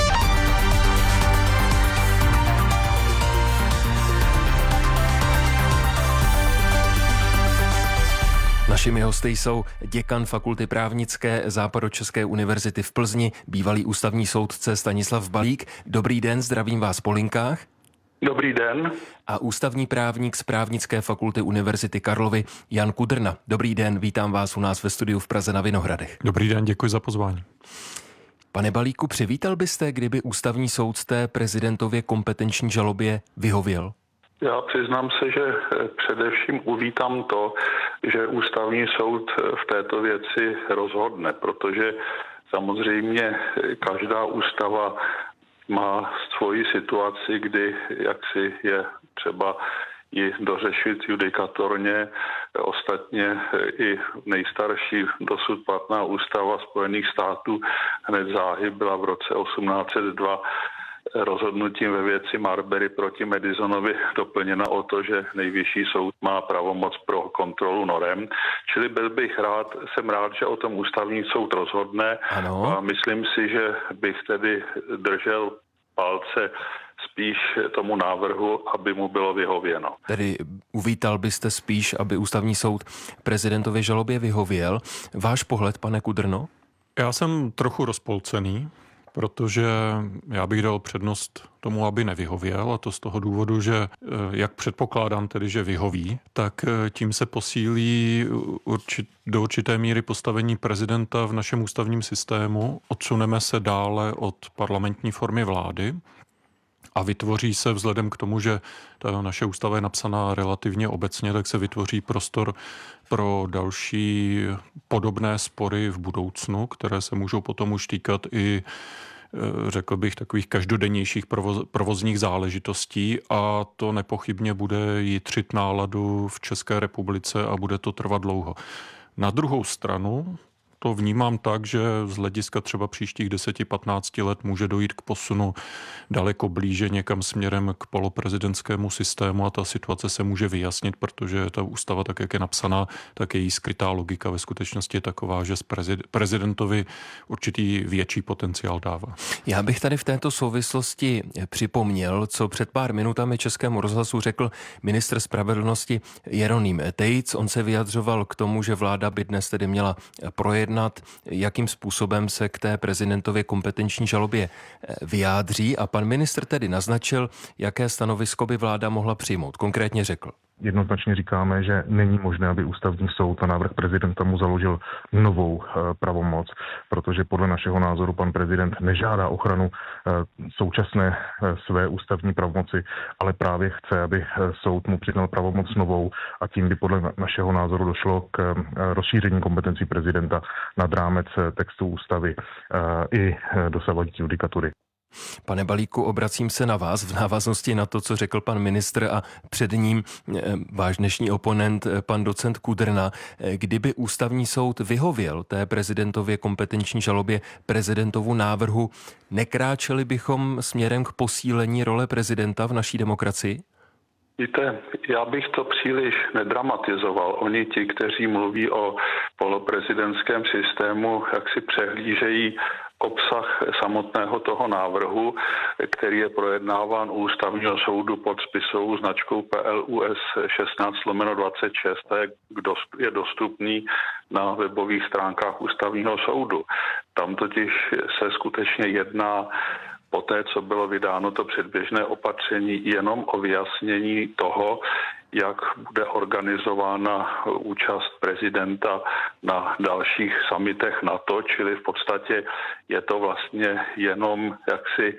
Našimi hosty jsou děkan Fakulty právnické Západočeské univerzity v Plzni, bývalý ústavní soudce Stanislav Balík. Dobrý den, zdravím vás po linkách. Dobrý den. A ústavní právník z Právnické fakulty Univerzity Karlovy Jan Kudrna. Dobrý den, vítám vás u nás ve studiu v Praze na Vinohradech. Dobrý den, děkuji za pozvání. Pane Balíku, přivítal byste, kdyby ústavní soud z té prezidentově kompetenční žalobě vyhověl? Já přiznám se, že především uvítám to, že ústavní soud v této věci rozhodne, protože samozřejmě každá ústava má svoji situaci, kdy jaksi je třeba ji dořešit judikatorně. Ostatně i nejstarší dosud platná ústava Spojených států hned záhy byla v roce 1802 rozhodnutím ve věci Marbury proti Madisonovi doplněna o to, že nejvyšší soud má pravomoc pro kontrolu norem. Čili jsem rád, že o tom ústavní soud rozhodne. Ano. A myslím si, že bych tedy držel palce spíš tomu návrhu, aby mu bylo vyhověno. Tedy uvítal byste spíš, aby ústavní soud prezidentově žalobě vyhověl. Váš pohled, pane Kudrno? Já jsem trochu rozpolcený, protože já bych dal přednost tomu, aby nevyhověl, a to z toho důvodu, že jak předpokládám tedy, že vyhoví, tak tím se posílí do určité míry postavení prezidenta v našem ústavním systému, odsuneme se dále od parlamentní formy vlády a vytvoří se vzhledem k tomu, že ta naše ústava je napsaná relativně obecně, tak se vytvoří prostor pro další podobné spory v budoucnu, které se můžou potom už týkat i, řekl bych, takových každodennějších provozních záležitostí, a to nepochybně bude jitřit náladu v České republice a bude to trvat dlouho. Na druhou stranu to vnímám tak, že z hlediska třeba příštích 10-15 let může dojít k posunu daleko blíže někam směrem k poloprezidentskému systému a ta situace se může vyjasnit, protože ta ústava, tak jak je napsaná, tak její skrytá logika ve skutečnosti je taková, že prezidentovi určitý větší potenciál dává. Já bych tady v této souvislosti připomněl, co před pár minutami Českému rozhlasu řekl ministr spravedlnosti Jeroným Tejc. On se vyjadřoval k tomu, že vláda by dnes tedy měla projednat, jakým způsobem se k té prezidentově kompetenční žalobě vyjádří a pan ministr tedy naznačil, jaké stanovisko by vláda mohla přijmout. Konkrétně řekl. Jednoznačně říkáme, že není možné, aby ústavní soud na návrh prezidenta mu založil novou pravomoc, protože podle našeho názoru pan prezident nežádá ochranu současné své ústavní pravomoci, ale právě chce, aby soud mu přiznal pravomoc novou a tím by podle našeho názoru došlo k rozšíření kompetencí prezidenta nad rámec textu ústavy i dosavadní judikatury. Pane Balíku, obracím se na vás v návaznosti na to, co řekl pan ministr a před ním váš dnešní oponent, pan docent Kudrna. Kdyby ústavní soud vyhověl té prezidentově kompetenční žalobě prezidentovu návrhu, nekráčeli bychom směrem k posílení role prezidenta v naší demokracii? Víte, já bych to příliš nedramatizoval. Oni ti, kteří mluví o poloprezidentském systému, jak si přehlížejí obsah samotného toho návrhu, který je projednáván u ústavního soudu pod spisovou značkou PLUS 16/26, je dostupný na webových stránkách ústavního soudu. Tam totiž se skutečně jedná po té, co bylo vydáno to předběžné opatření, jenom o vyjasnění toho, jak bude organizována účast prezidenta na dalších summitech NATO, čili v podstatě je to vlastně jenom jaksi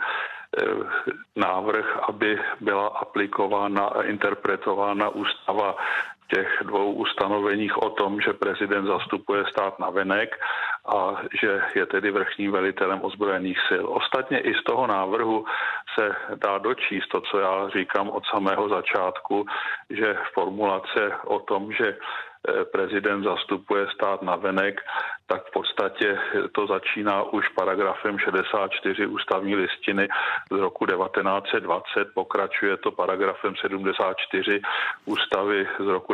návrh, aby byla aplikována a interpretována ústava v těch dvou ustanoveních o tom, že prezident zastupuje stát navenek a že je tedy vrchním velitelem ozbrojených sil. Ostatně i z toho návrhu se dá dočíst to, co já říkám od samého začátku, že formulace o tom, že prezident zastupuje stát navenek, tak v podstatě to začíná už paragrafem 64 ústavní listiny z roku 1920, pokračuje to paragrafem 74 ústavy z roku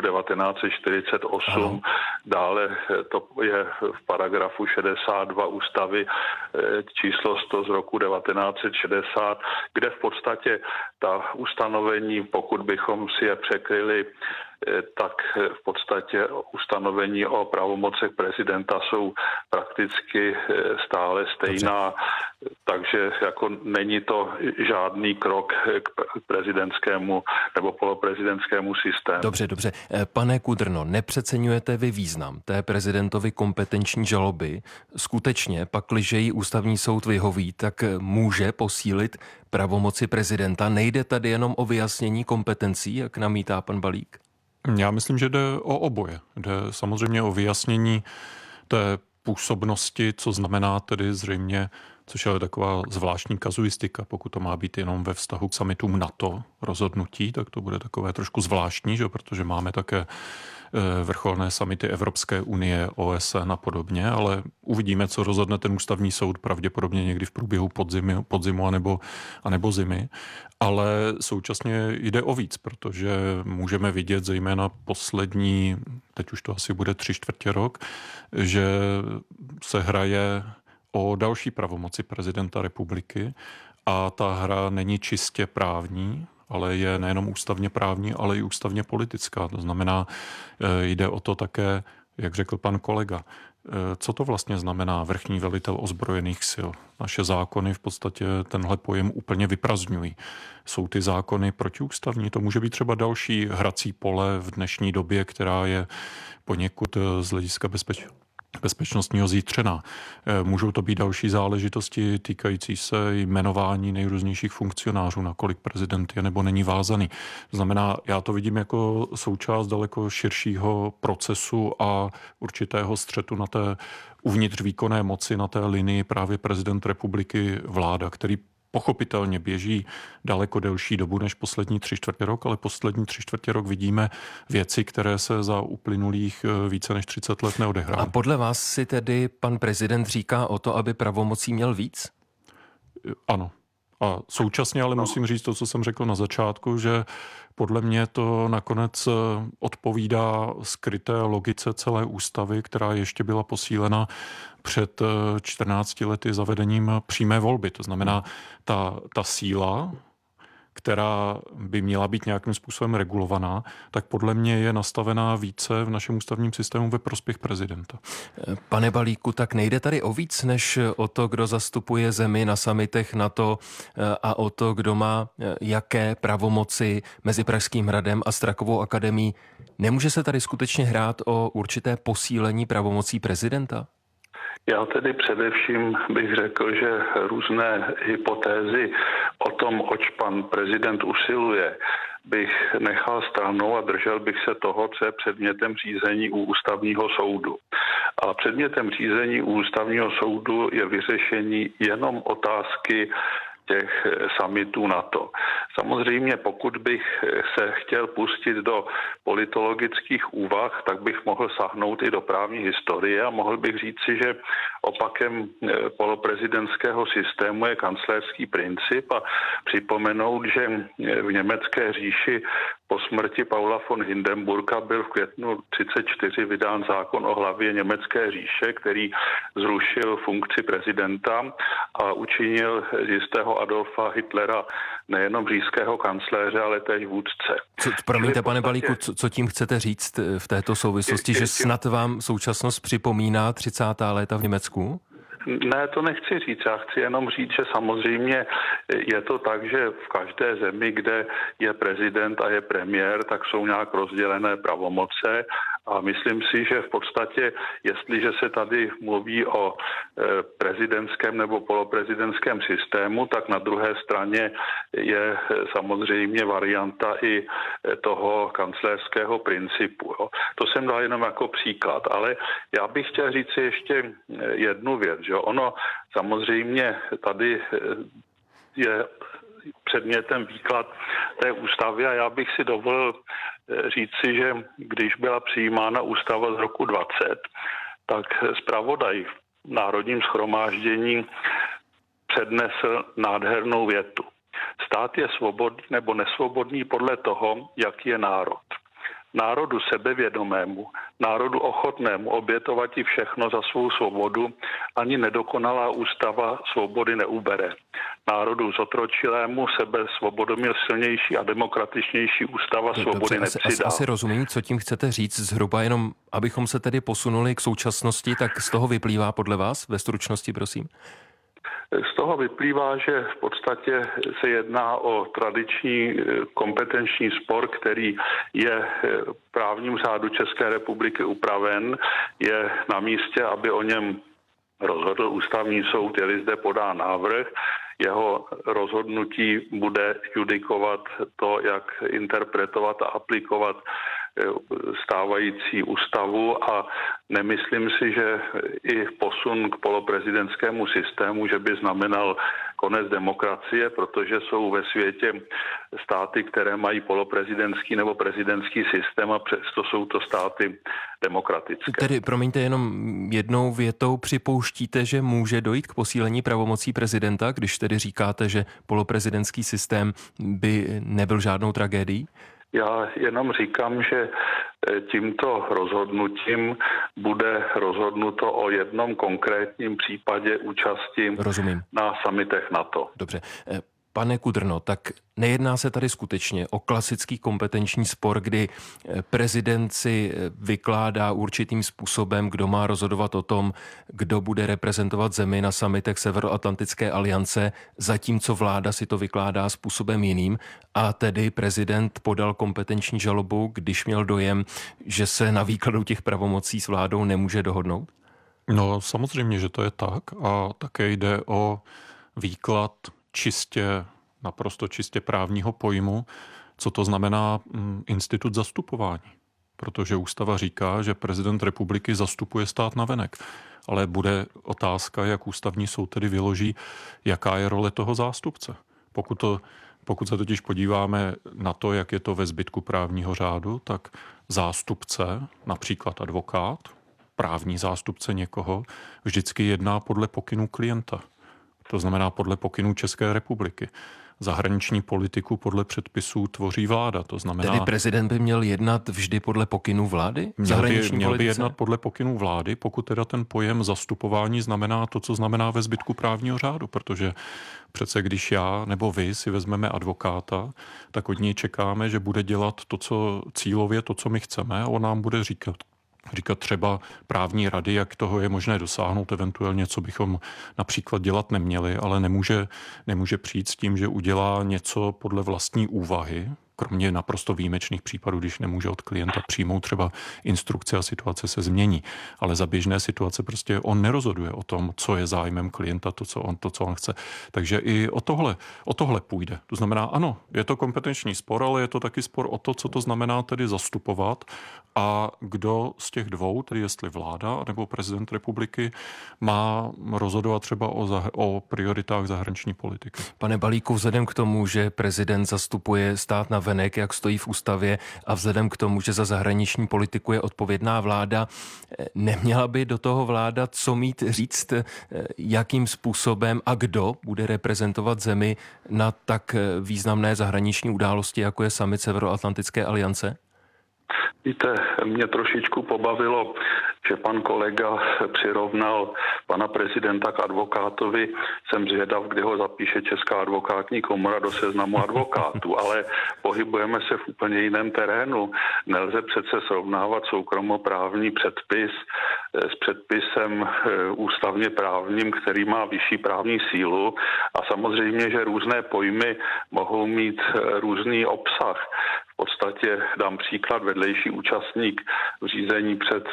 1948, dále to je v paragrafu 62 ústavy číslo 100 z roku 1960, kde v podstatě ta ustanovení, pokud bychom si je překryli, tak v podstatě ustanovení o pravomocech prezidenta jsou prakticky stále stejná, takže jako není to žádný krok k prezidentskému nebo poloprezidentskému systému. Dobře. Pane Kudrno, nepřeceňujete vy význam té prezidentovy kompetenční žaloby? Skutečně, pakliže jí ústavní soud vyhoví, tak může posílit pravomoci prezidenta? Nejde tady jenom o vyjasnění kompetencí, jak namítá pan Balík? Já myslím, že jde o oboje. Jde samozřejmě o vyjasnění té působnosti, co znamená tedy zřejmě, což je taková zvláštní kazuistika, pokud to má být jenom ve vztahu k summitům NATO rozhodnutí, tak to bude takové trošku zvláštní, že? Protože máme také vrcholné summity Evropské unie, OSN a podobně, ale uvidíme, co rozhodne ten ústavní soud pravděpodobně někdy v průběhu podzimu anebo zimy. Ale současně jde o víc, protože můžeme vidět zejména poslední, teď už to asi bude 3/4 rok, že se hraje o další pravomoci prezidenta republiky a ta hra není čistě právní, ale je nejenom ústavně právní, ale i ústavně politická. To znamená, jde o to také, jak řekl pan kolega, co to vlastně znamená vrchní velitel ozbrojených sil. Naše zákony v podstatě tenhle pojem úplně vyprazdňují. Jsou ty zákony protiústavní, to může být třeba další hrací pole v dnešní době, která je poněkud z hlediska bezpečnostního zítřena. Můžou to být další záležitosti týkající se jmenování nejrůznějších funkcionářů, nakolik prezident je nebo není vázaný. To znamená, já to vidím jako součást daleko širšího procesu a určitého střetu na té uvnitř výkonné moci, na té linii právě prezident republiky vláda, který pochopitelně běží daleko delší dobu než poslední 3/4 rok, ale poslední 3/4 rok vidíme věci, které se za uplynulých více než 30 let neodehrály. A podle vás si tedy pan prezident říká o to, aby pravomocí měl víc? Ano. A současně ale musím říct to, co jsem řekl na začátku, že podle mě to nakonec odpovídá skryté logice celé ústavy, která ještě byla posílena před 14 lety zavedením přímé volby. To znamená, ta síla, která by měla být nějakým způsobem regulovaná, tak podle mě je nastavená více v našem ústavním systému ve prospěch prezidenta. Pane Balíku, tak nejde tady o víc, než o to, kdo zastupuje zemi na summitech NATO a o to, kdo má jaké pravomoci mezi Pražským hradem a Strakovou akademií. Nemůže se tady skutečně hrát o určité posílení pravomocí prezidenta? Já tedy především bych řekl, že různé hypotézy o tom, oč pan prezident usiluje, bych nechal stranou a držel bych se toho, co je předmětem řízení u ústavního soudu. A předmětem řízení u ústavního soudu je vyřešení jenom otázky těch summitů NATO. Samozřejmě, pokud bych se chtěl pustit do politologických úvah, tak bych mohl sahnout i do právní historie a mohl bych říci, že opakem poloprezidentského systému je kancléřský princip a připomenout, že v německé říši po smrti Paula von Hindenburga byl v květnu 1934 vydán zákon o hlavě německé říše, který zrušil funkci prezidenta a učinil z jistého Adolfa Hitlera nejenom říšského kancléře, ale též vůdce. Promiňte, pane Balíku, co tím chcete říct v této souvislosti, že snad vám současnost připomíná 30. léta v Německu? Ne, to nechci říct. Já chci jenom říct, že samozřejmě je to tak, že v každé zemi, kde je prezident a je premiér, tak jsou nějak rozdělené pravomoce a myslím si, že v podstatě, jestliže se tady mluví o prezidentském nebo poloprezidentském systému, tak na druhé straně je samozřejmě varianta i toho kancléřského principu. Jo. To jsem dal jenom jako příklad, ale já bych chtěl říct ještě jednu věc, že ono samozřejmě tady je předmětem výklad té ústavy a já bych si dovolil říci, že když byla přijímána ústava z roku 20, tak zpravodaj v Národním shromáždění přednesl nádhernou větu. Stát je svobodný nebo nesvobodný podle toho, jaký je národ. Národu sebevědomému, národu ochotnému obětovati všechno za svou svobodu, ani nedokonalá ústava svobody neubere. Národu zotročilému sebe svobodomil silnější a demokratičnější ústava svobody nepřidá. Asi rozumím, co tím chcete říct zhruba, jenom abychom se tedy posunuli k současnosti, tak z toho vyplývá podle vás ve stručnosti, prosím? Z toho vyplývá, že v podstatě se jedná o tradiční kompetenční spor, který je v právním řádu České republiky upraven. Je na místě, aby o něm rozhodl ústavní soud, je-li zde podán návrh. Jeho rozhodnutí bude judikovat to, jak interpretovat a aplikovat stávající ústavu a nemyslím si, že i posun k poloprezidentskému systému, že by znamenal konec demokracie, protože jsou ve světě státy, které mají poloprezidentský nebo prezidentský systém a přesto jsou to státy demokratické. Tedy, promiňte, jenom jednou větou připouštíte, že může dojít k posílení pravomocí prezidenta, když tedy říkáte, že poloprezidentský systém by nebyl žádnou tragédií? Já jenom říkám, že tímto rozhodnutím bude rozhodnuto o jednom konkrétním případě účasti na summitech NATO. Dobře. Pane Kudrno, tak nejedná se tady skutečně o klasický kompetenční spor, kdy prezident si vykládá určitým způsobem, kdo má rozhodovat o tom, kdo bude reprezentovat zemi na summitech Severoatlantické aliance, zatímco vláda si to vykládá způsobem jiným a tedy prezident podal kompetenční žalobu, když měl dojem, že se na výkladu těch pravomocí s vládou nemůže dohodnout? No samozřejmě, že to je tak a také jde o výklad naprosto čistě právního pojmu, co to znamená institut zastupování. protože ústava říká, že prezident republiky zastupuje stát navenek. Ale bude otázka, jak ústavní soud tedy vyloží, jaká je role toho zástupce. Pokud se totiž podíváme na to, jak je to ve zbytku právního řádu, tak zástupce, například advokát, právní zástupce někoho, vždycky jedná podle pokynů klienta. To znamená podle pokynů České republiky. Zahraniční politiku podle předpisů tvoří vláda. To znamená, tedy prezident by měl jednat vždy podle pokynů vlády? Měl by jednat podle pokynů vlády, pokud teda ten pojem zastupování znamená to, co znamená ve zbytku právního řádu, protože přece když já nebo vy si vezmeme advokáta, tak od něj čekáme, že bude dělat to, co cílově, to, co my chceme, a on nám bude říkat třeba právní rady, jak toho je možné dosáhnout, eventuálně co bychom například dělat neměli, ale nemůže přijít s tím, že udělá něco podle vlastní úvahy, kromě naprosto výjimečných případů, když nemůže od klienta přijmout třeba instrukce a situace se změní. Ale za běžné situace prostě on nerozhoduje o tom, co je zájmem klienta, to, co on chce. Takže i o tohle půjde. To znamená, ano, je to kompetenční spor, ale je to taky spor o to, co to znamená tedy zastupovat a kdo z těch dvou, tedy jestli vláda nebo prezident republiky, má rozhodovat třeba o prioritách zahraniční politiky. Pane Balíku, vzhledem k tomu, že prezident zastupuje stát navenek, jak stojí v ústavě, a vzhledem k tomu, že za zahraniční politiku je odpovědná vláda, neměla by do toho vláda co mít říct, jakým způsobem a kdo bude reprezentovat zemi na tak významné zahraniční události, jako je summit Severoatlantické aliance? Víte, mě trošičku pobavilo, že pan kolega přirovnal pana prezidenta k advokátovi. Jsem zvědav, kdy ho zapíše Česká advokátní komora do seznamu advokátů, ale pohybujeme se v úplně jiném terénu. Nelze přece srovnávat soukromoprávní předpis s předpisem ústavně právním, který má vyšší právní sílu, a samozřejmě, že různé pojmy mohou mít různý obsah. V podstatě dám příklad, vedlejší účastník v řízení před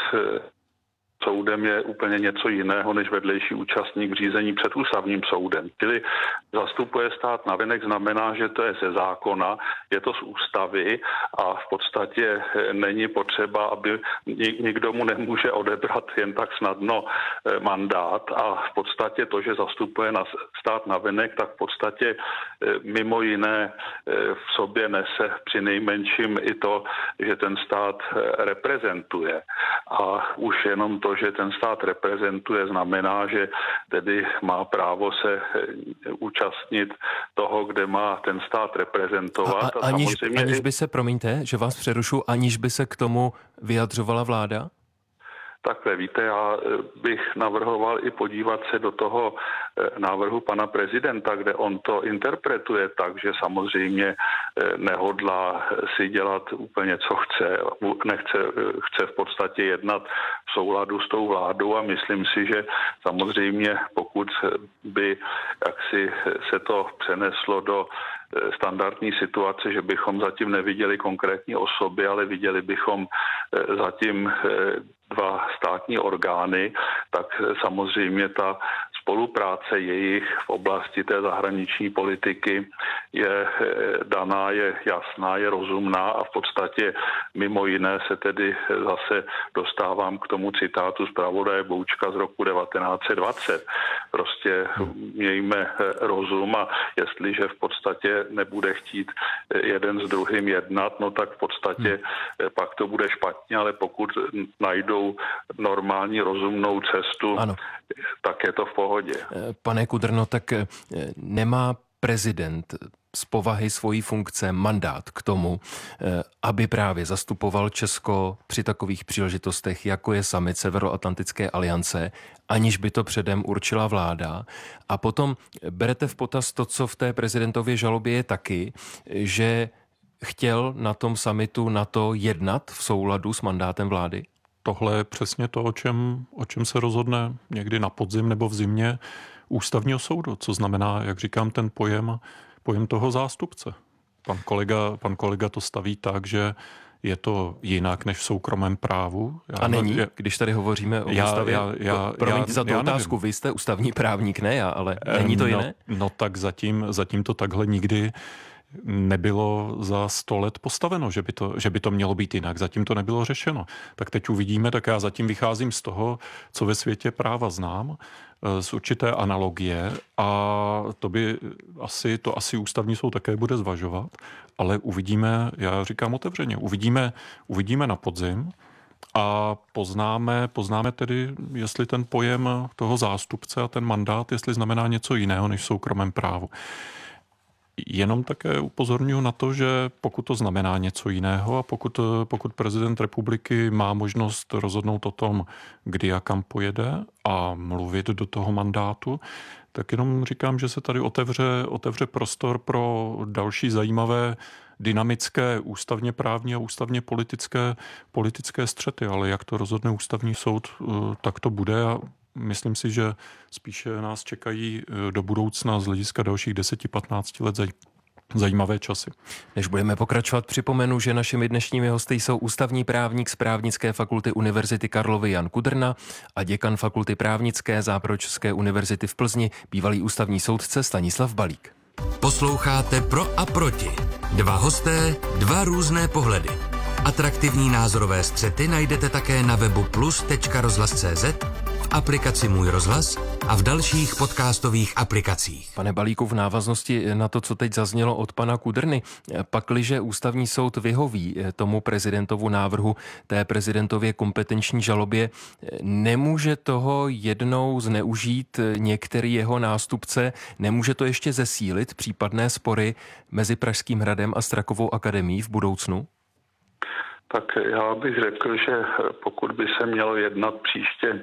soudem je úplně něco jiného než vedlejší účastník v řízení před ústavním soudem. Čili zastupuje stát navenek znamená, že to je ze zákona, je to z ústavy a v podstatě není potřeba, aby nikdo mu nemůže odebrat jen tak snadno mandát, a v podstatě to, že zastupuje stát navenek, tak v podstatě mimo jiné v sobě nese při nejmenším i to, že ten stát reprezentuje. A už jenom to, že ten stát reprezentuje, znamená, že tedy má právo se účastnit toho, kde má ten stát reprezentovat. Aniž by se, promiňte, že vás přerušu, aniž by se k tomu vyjadřovala vláda? Takhle, víte, já bych navrhoval i podívat se do toho návrhu pana prezidenta, kde on to interpretuje tak, že samozřejmě nehodlá si dělat úplně, co chce. Chce v podstatě jednat v souladu s tou vládou, a myslím si, že samozřejmě pokud by jaksi se to přeneslo do standardní situace, že bychom zatím neviděli konkrétní osoby, ale viděli bychom zatím dva státní orgány, tak samozřejmě ta spolupráce jejich v oblasti té zahraniční politiky je daná, je jasná, je rozumná, a v podstatě mimo jiné se tedy zase dostávám k tomu citátu zpravodaje Boučka z roku 1920. Prostě mějme rozum, a jestliže v podstatě nebude chtít jeden s druhým jednat, no tak v podstatě pak to bude špatně, ale pokud najdou normální rozumnou cestu, ano, tak je to v pohodě. Pane Kudrno, tak nemá prezident z povahy svojí funkce mandát k tomu, aby právě zastupoval Česko při takových příležitostech, jako je summit Severoatlantické aliance, aniž by to předem určila vláda? A potom berete v potaz to, co v té prezidentově žalobě je taky, že chtěl na tom summitu NATO jednat v souladu s mandátem vlády? Tohle je přesně to, o čem se rozhodne někdy na podzim nebo v zimě ústavního soudu, co znamená, jak říkám, ten pojem toho zástupce. Pan kolega to staví tak, že je to jinak než v soukromém právu. A není? Když tady hovoříme o ústavě? Promiňte za tu otázku, vy jste ústavní právník, ne já, ale není to jiné? No tak zatím to takhle nikdy nebylo za 100 let postaveno, že by to mělo být jinak. Zatím to nebylo řešeno. Tak teď uvidíme, tak já zatím vycházím z toho, co ve světě práva znám, z určité analogie a to asi ústavní soud také bude zvažovat, ale uvidíme, já říkám otevřeně, uvidíme na podzim a poznáme tedy, jestli ten pojem toho zástupce a ten mandát, jestli znamená něco jiného než v soukromém právu. Jenom také upozorňuji na to, že pokud to znamená něco jiného a pokud prezident republiky má možnost rozhodnout o tom, kdy a kam pojede a mluvit do toho mandátu, tak jenom říkám, že se tady otevře prostor pro další zajímavé dynamické ústavně právní a ústavně politické střety, ale jak to rozhodne ústavní soud, tak to bude a myslím si, že spíše nás čekají do budoucna z hlediska dalších 10-15 let zajímavé časy. Než budeme pokračovat, připomenu, že našimi dnešními hosty jsou ústavní právník z Právnické fakulty Univerzity Karlovy Jan Kudrna a děkan Fakulty právnické Západočeské univerzity v Plzni, bývalý ústavní soudce Stanislav Balík. Posloucháte Pro a proti. Dva hosté, dva různé pohledy. Atraktivní názorové střety najdete také na webu plus.rozhlas.cz, v aplikaci Můj rozhlas a v dalších podcastových aplikacích. Pane Balíku, v návaznosti na to, co teď zaznělo od pana Kudrny, pakliže ústavní soud vyhoví tomu prezidentovu návrhu, té prezidentově kompetenční žalobě, nemůže toho jednou zneužít některý jeho nástupce, nemůže to ještě zesílit případné spory mezi Pražským hradem a Strakovou akademií v budoucnu? Tak já bych řekl, že pokud by se mělo jednat příště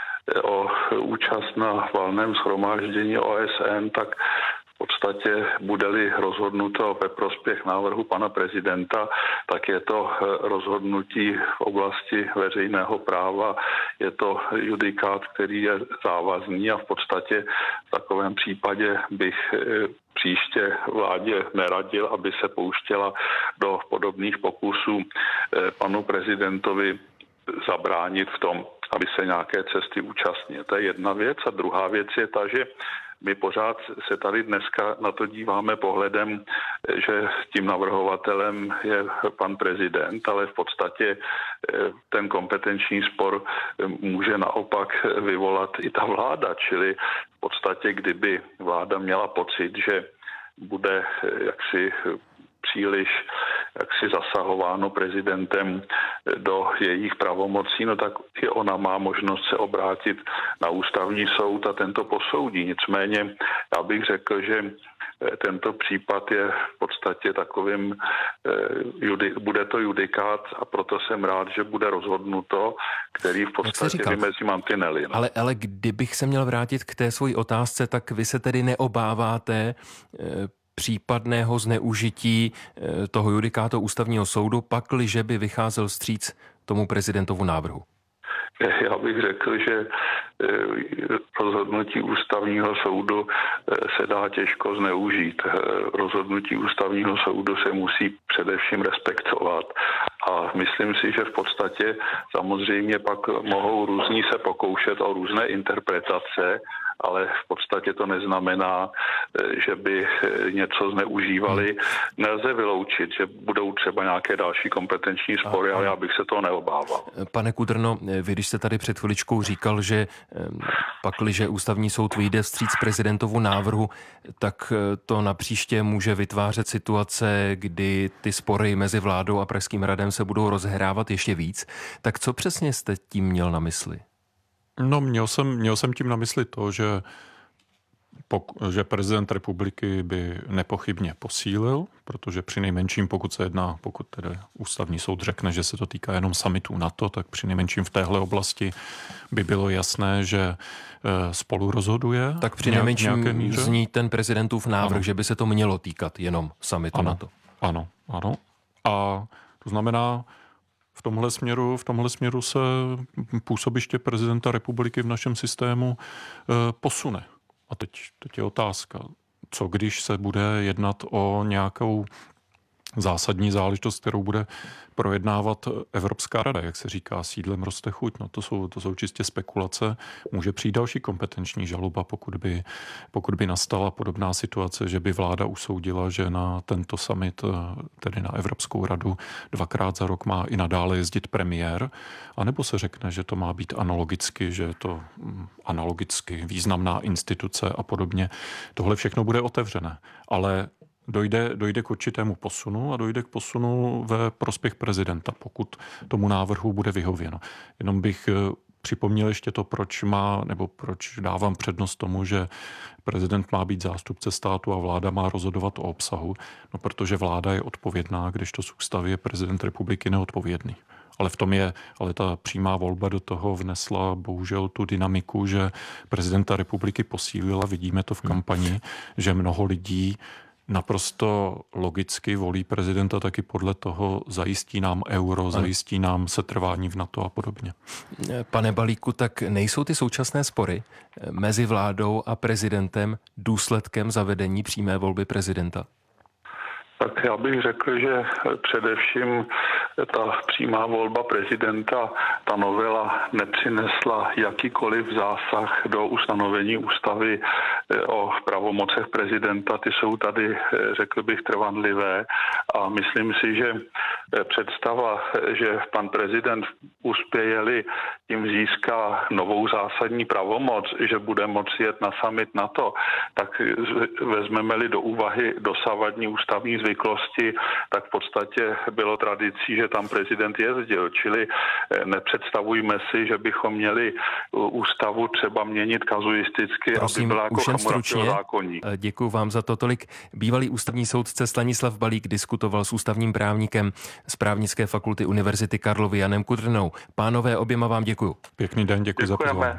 o účast na valném shromáždění OSN, tak v podstatě bude-li rozhodnuto ve prospěch návrhu pana prezidenta, tak je to rozhodnutí v oblasti veřejného práva, je to judikát, který je závazný a v podstatě v takovém případě bych příště vládě neradil, aby se pouštěla do podobných pokusů panu prezidentovi zabránit v tom, aby se nějaké cesty účastnil. To je jedna věc. A druhá věc je ta, že my pořád se tady dneska na to díváme pohledem, že tím navrhovatelem je pan prezident, ale v podstatě ten kompetenční spor může naopak vyvolat i ta vláda, čili v podstatě, kdyby vláda měla pocit, že bude jaksi příliš zasahováno prezidentem do jejich pravomocí, no tak i ona má možnost se obrátit na ústavní soud a tento posoudí. Nicméně já bych řekl, že tento případ je v podstatě takovým, bude to judikát a proto jsem rád, že bude rozhodnuto, který v podstatě vymezí mantinely. No. Ale kdybych se měl vrátit k té svojí otázce, tak vy se tedy neobáváte případného zneužití toho judikátu ústavního soudu, pakliže by vycházel vstříc tomu prezidentovu návrhu? Já bych řekl, že rozhodnutí ústavního soudu se dá těžko zneužít. Rozhodnutí ústavního soudu se musí především respektovat. A myslím si, že v podstatě samozřejmě pak mohou různí se pokoušet o různé interpretace, ale v podstatě to neznamená, že by něco zneužívali. Nelze vyloučit, že budou třeba nějaké další kompetenční spory, ale já bych se toho neobával. Pane Kudrno, vy když jste tady před chviličkou říkal, že pakliže ústavní soud vyjde vstříc prezidentovu návrhu, tak to napříště může vytvářet situace, kdy ty spory mezi vládou a Pražským hradem se budou rozhrávat ještě víc. Tak co přesně jste tím měl na mysli? No, měl jsem tím na mysli to, že prezident republiky by nepochybně posílil, protože při nejmenším, pokud tedy ústavní soud řekne, že se to týká jenom summitu NATO, tak při nejmenším v téhle oblasti by bylo jasné, že spolu rozhoduje. Tak při nejmenším zní ten prezidentův návrh, že by se to mělo týkat jenom summitu NATO. Ano. A to znamená, v tomhle směru se působiště prezidenta republiky v našem systému posune. A teď je otázka, co když se bude jednat o nějakou zásadní záležitost, kterou bude projednávat Evropská rada, jak se říká, sídlem roste chuť. No to jsou čistě spekulace. Může přijít další kompetenční žaloba, pokud by nastala podobná situace, že by vláda usoudila, že na tento summit, tedy na Evropskou radu, 2krát za rok má i nadále jezdit premiér, anebo se řekne, že to má být analogicky, že je to analogicky významná instituce a podobně. Tohle všechno bude otevřené, ale dojde k určitému posunu a dojde k posunu ve prospěch prezidenta, pokud tomu návrhu bude vyhověno. Jenom bych připomněl ještě to, proč dávám přednost tomu, že prezident má být zástupce státu a vláda má rozhodovat o obsahu, no protože vláda je odpovědná, kdežto z ústavy je prezident republiky neodpovědný. Ale ta přímá volba do toho vnesla bohužel tu dynamiku, že prezidenta republiky posílila, vidíme to v kampani, že mnoho lidí naprosto logicky volí prezidenta taky podle toho, zajistí nám euro, zajistí nám setrvání v NATO a podobně. Pane Balíku, tak nejsou ty současné spory mezi vládou a prezidentem důsledkem zavedení přímé volby prezidenta? Tak já bych řekl, že především ta přímá volba prezidenta, ta novela nepřinesla jakýkoliv zásah do ustanovení ústavy o pravomocech prezidenta. Ty jsou tady, řekl bych, trvanlivé a myslím si, že představa, že pan prezident uspěje-li, tím získá novou zásadní pravomoc, že bude moci jet na summit NATO, tak vezmeme-li do úvahy dosavadní ústavní zvyklosti, tak v podstatě bylo tradicí, že tam prezident jezdil. Čili nepředstavujme si, že bychom měli ústavu třeba měnit kazuisticky, prosím, aby byla jako Chamuráfiho zákoní. Děkuji vám za to tolik. Bývalý ústavní soudce Stanislav Balík diskutoval s ústavním právníkem z Právnické fakulty Univerzity Karlovy Janem Kudrnou. Pánové, oběma vám děkuji. Pěkný den, děkuji za pozvání.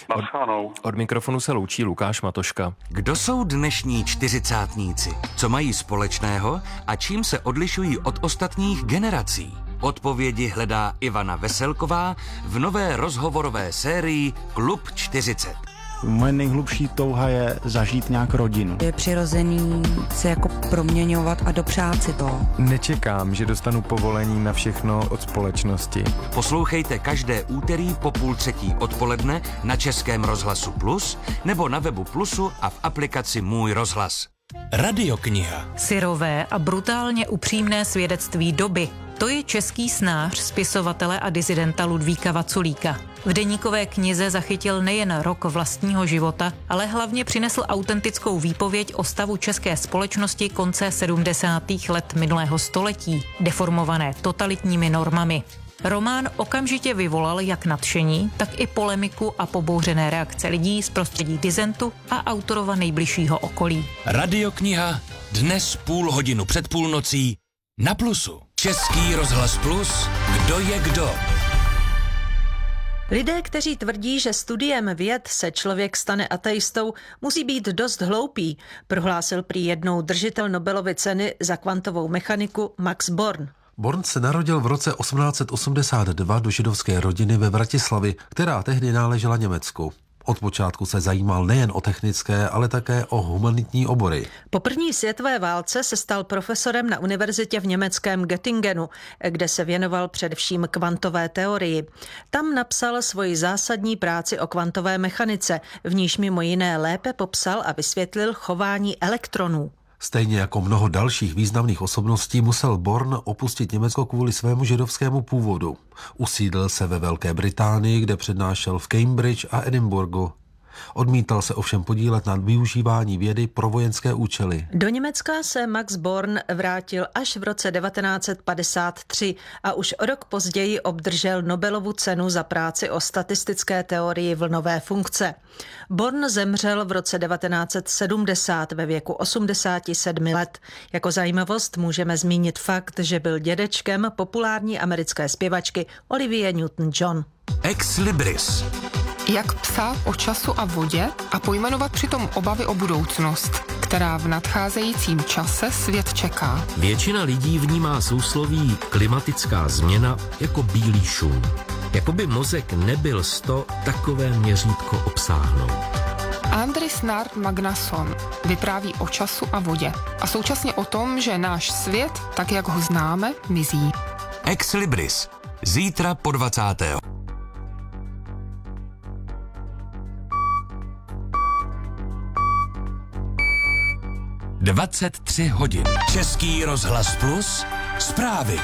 Od mikrofonu se loučí Lukáš Matoška. Kdo jsou dnešní čtyřicátníci? Co mají společného a čím se odlišují od ostatních generací? Odpovědi hledá Ivana Veselková v nové rozhovorové sérii Klub 40. Moje nejhlubší touha je zažít nějak rodinu. Je přirozený se jako proměňovat a dopřát si to. Nečekám, že dostanu povolení na všechno od společnosti. Poslouchejte každé úterý po 2:30 odpoledne na Českém rozhlasu Plus nebo na webu Plusu a v aplikaci Můj rozhlas. Radiokniha. Syrové a brutálně upřímné svědectví doby. To je český snář, spisovatele a disidenta Ludvíka Vaculíka. V deníkové knize zachytil nejen rok vlastního života, ale hlavně přinesl autentickou výpověď o stavu české společnosti konce 70. let minulého století, deformované totalitními normami. Román okamžitě vyvolal jak nadšení, tak i polemiku a pobouřené reakce lidí z prostředí disentu a autorova nejbližšího okolí. Radiokniha dnes 0,5 před půlnocí na Plusu. Český rozhlas Plus. Kdo je kdo? Lidé, kteří tvrdí, že studiem věd se člověk stane ateistou, musí být dost hloupí, prohlásil prý jednou držitel Nobelovy ceny za kvantovou mechaniku Max Born. Born se narodil v roce 1882 do židovské rodiny ve Vratislavi, která tehdy náležela Německu. Od počátku se zajímal nejen o technické, ale také o humanitní obory. Po první světové válce se stal profesorem na univerzitě v německém Göttingenu, kde se věnoval především kvantové teorii. Tam napsal svoji zásadní práci o kvantové mechanice, v níž mimo jiné lépe popsal a vysvětlil chování elektronů. Stejně jako mnoho dalších významných osobností musel Born opustit Německo kvůli svému židovskému původu. Usídlil se ve Velké Británii, kde přednášel v Cambridge a Edinburghu. Odmítal se ovšem podílet na využívání vědy pro vojenské účely. Do Německa se Max Born vrátil až v roce 1953 a už o rok později obdržel Nobelovu cenu za práci o statistické teorii vlnové funkce. Born zemřel v roce 1970 ve věku 87 let. Jako zajímavost můžeme zmínit fakt, že byl dědečkem populární americké zpěvačky Olivie Newton-John. Ex Libris. Jak psát o času a vodě a pojmenovat přitom obavy o budoucnost, která v nadcházejícím čase svět čeká. Většina lidí vnímá sousloví klimatická změna jako bílý šum. Jako by mozek nebyl 100 takové měřítko obsáhnout. Andris Nard Magnason vypráví o času a vodě a současně o tom, že náš svět, tak jak ho známe, mizí. Ex Libris. Zítra po 20. 23 hodin. Český rozhlas Plus. Zprávy.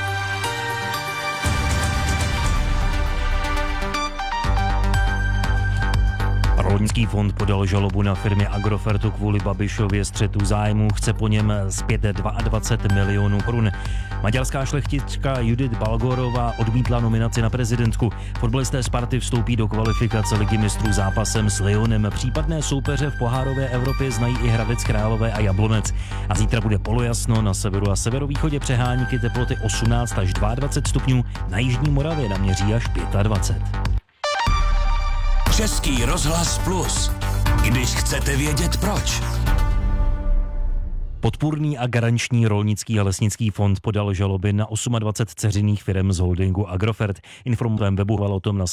Rolnický fond podal žalobu na firmě Agrofertu kvůli Babišově střetu zájmů. Chce po něm zpět 22 milionů korun. Maďarská šlechtička Judith Balgorová odmítla nominaci na prezidentku. Fotbalisté Sparty vstoupí do kvalifikace Ligy mistrů zápasem s Lyonem. Případné soupeře v pohárové Evropě znají i Hradec Králové a Jablonec. A zítra bude polojasno, na severu a severovýchodě přehánky, teploty 18 až 22 stupňů, na jižní Moravě naměří až 25. Český rozhlas Plus. Když chcete vědět proč. Podpůrný a garanční rolnický a lesnický fond podal žaloby na 28 dceřinných firem z holdingu Agrofert. Informovém webu o tom na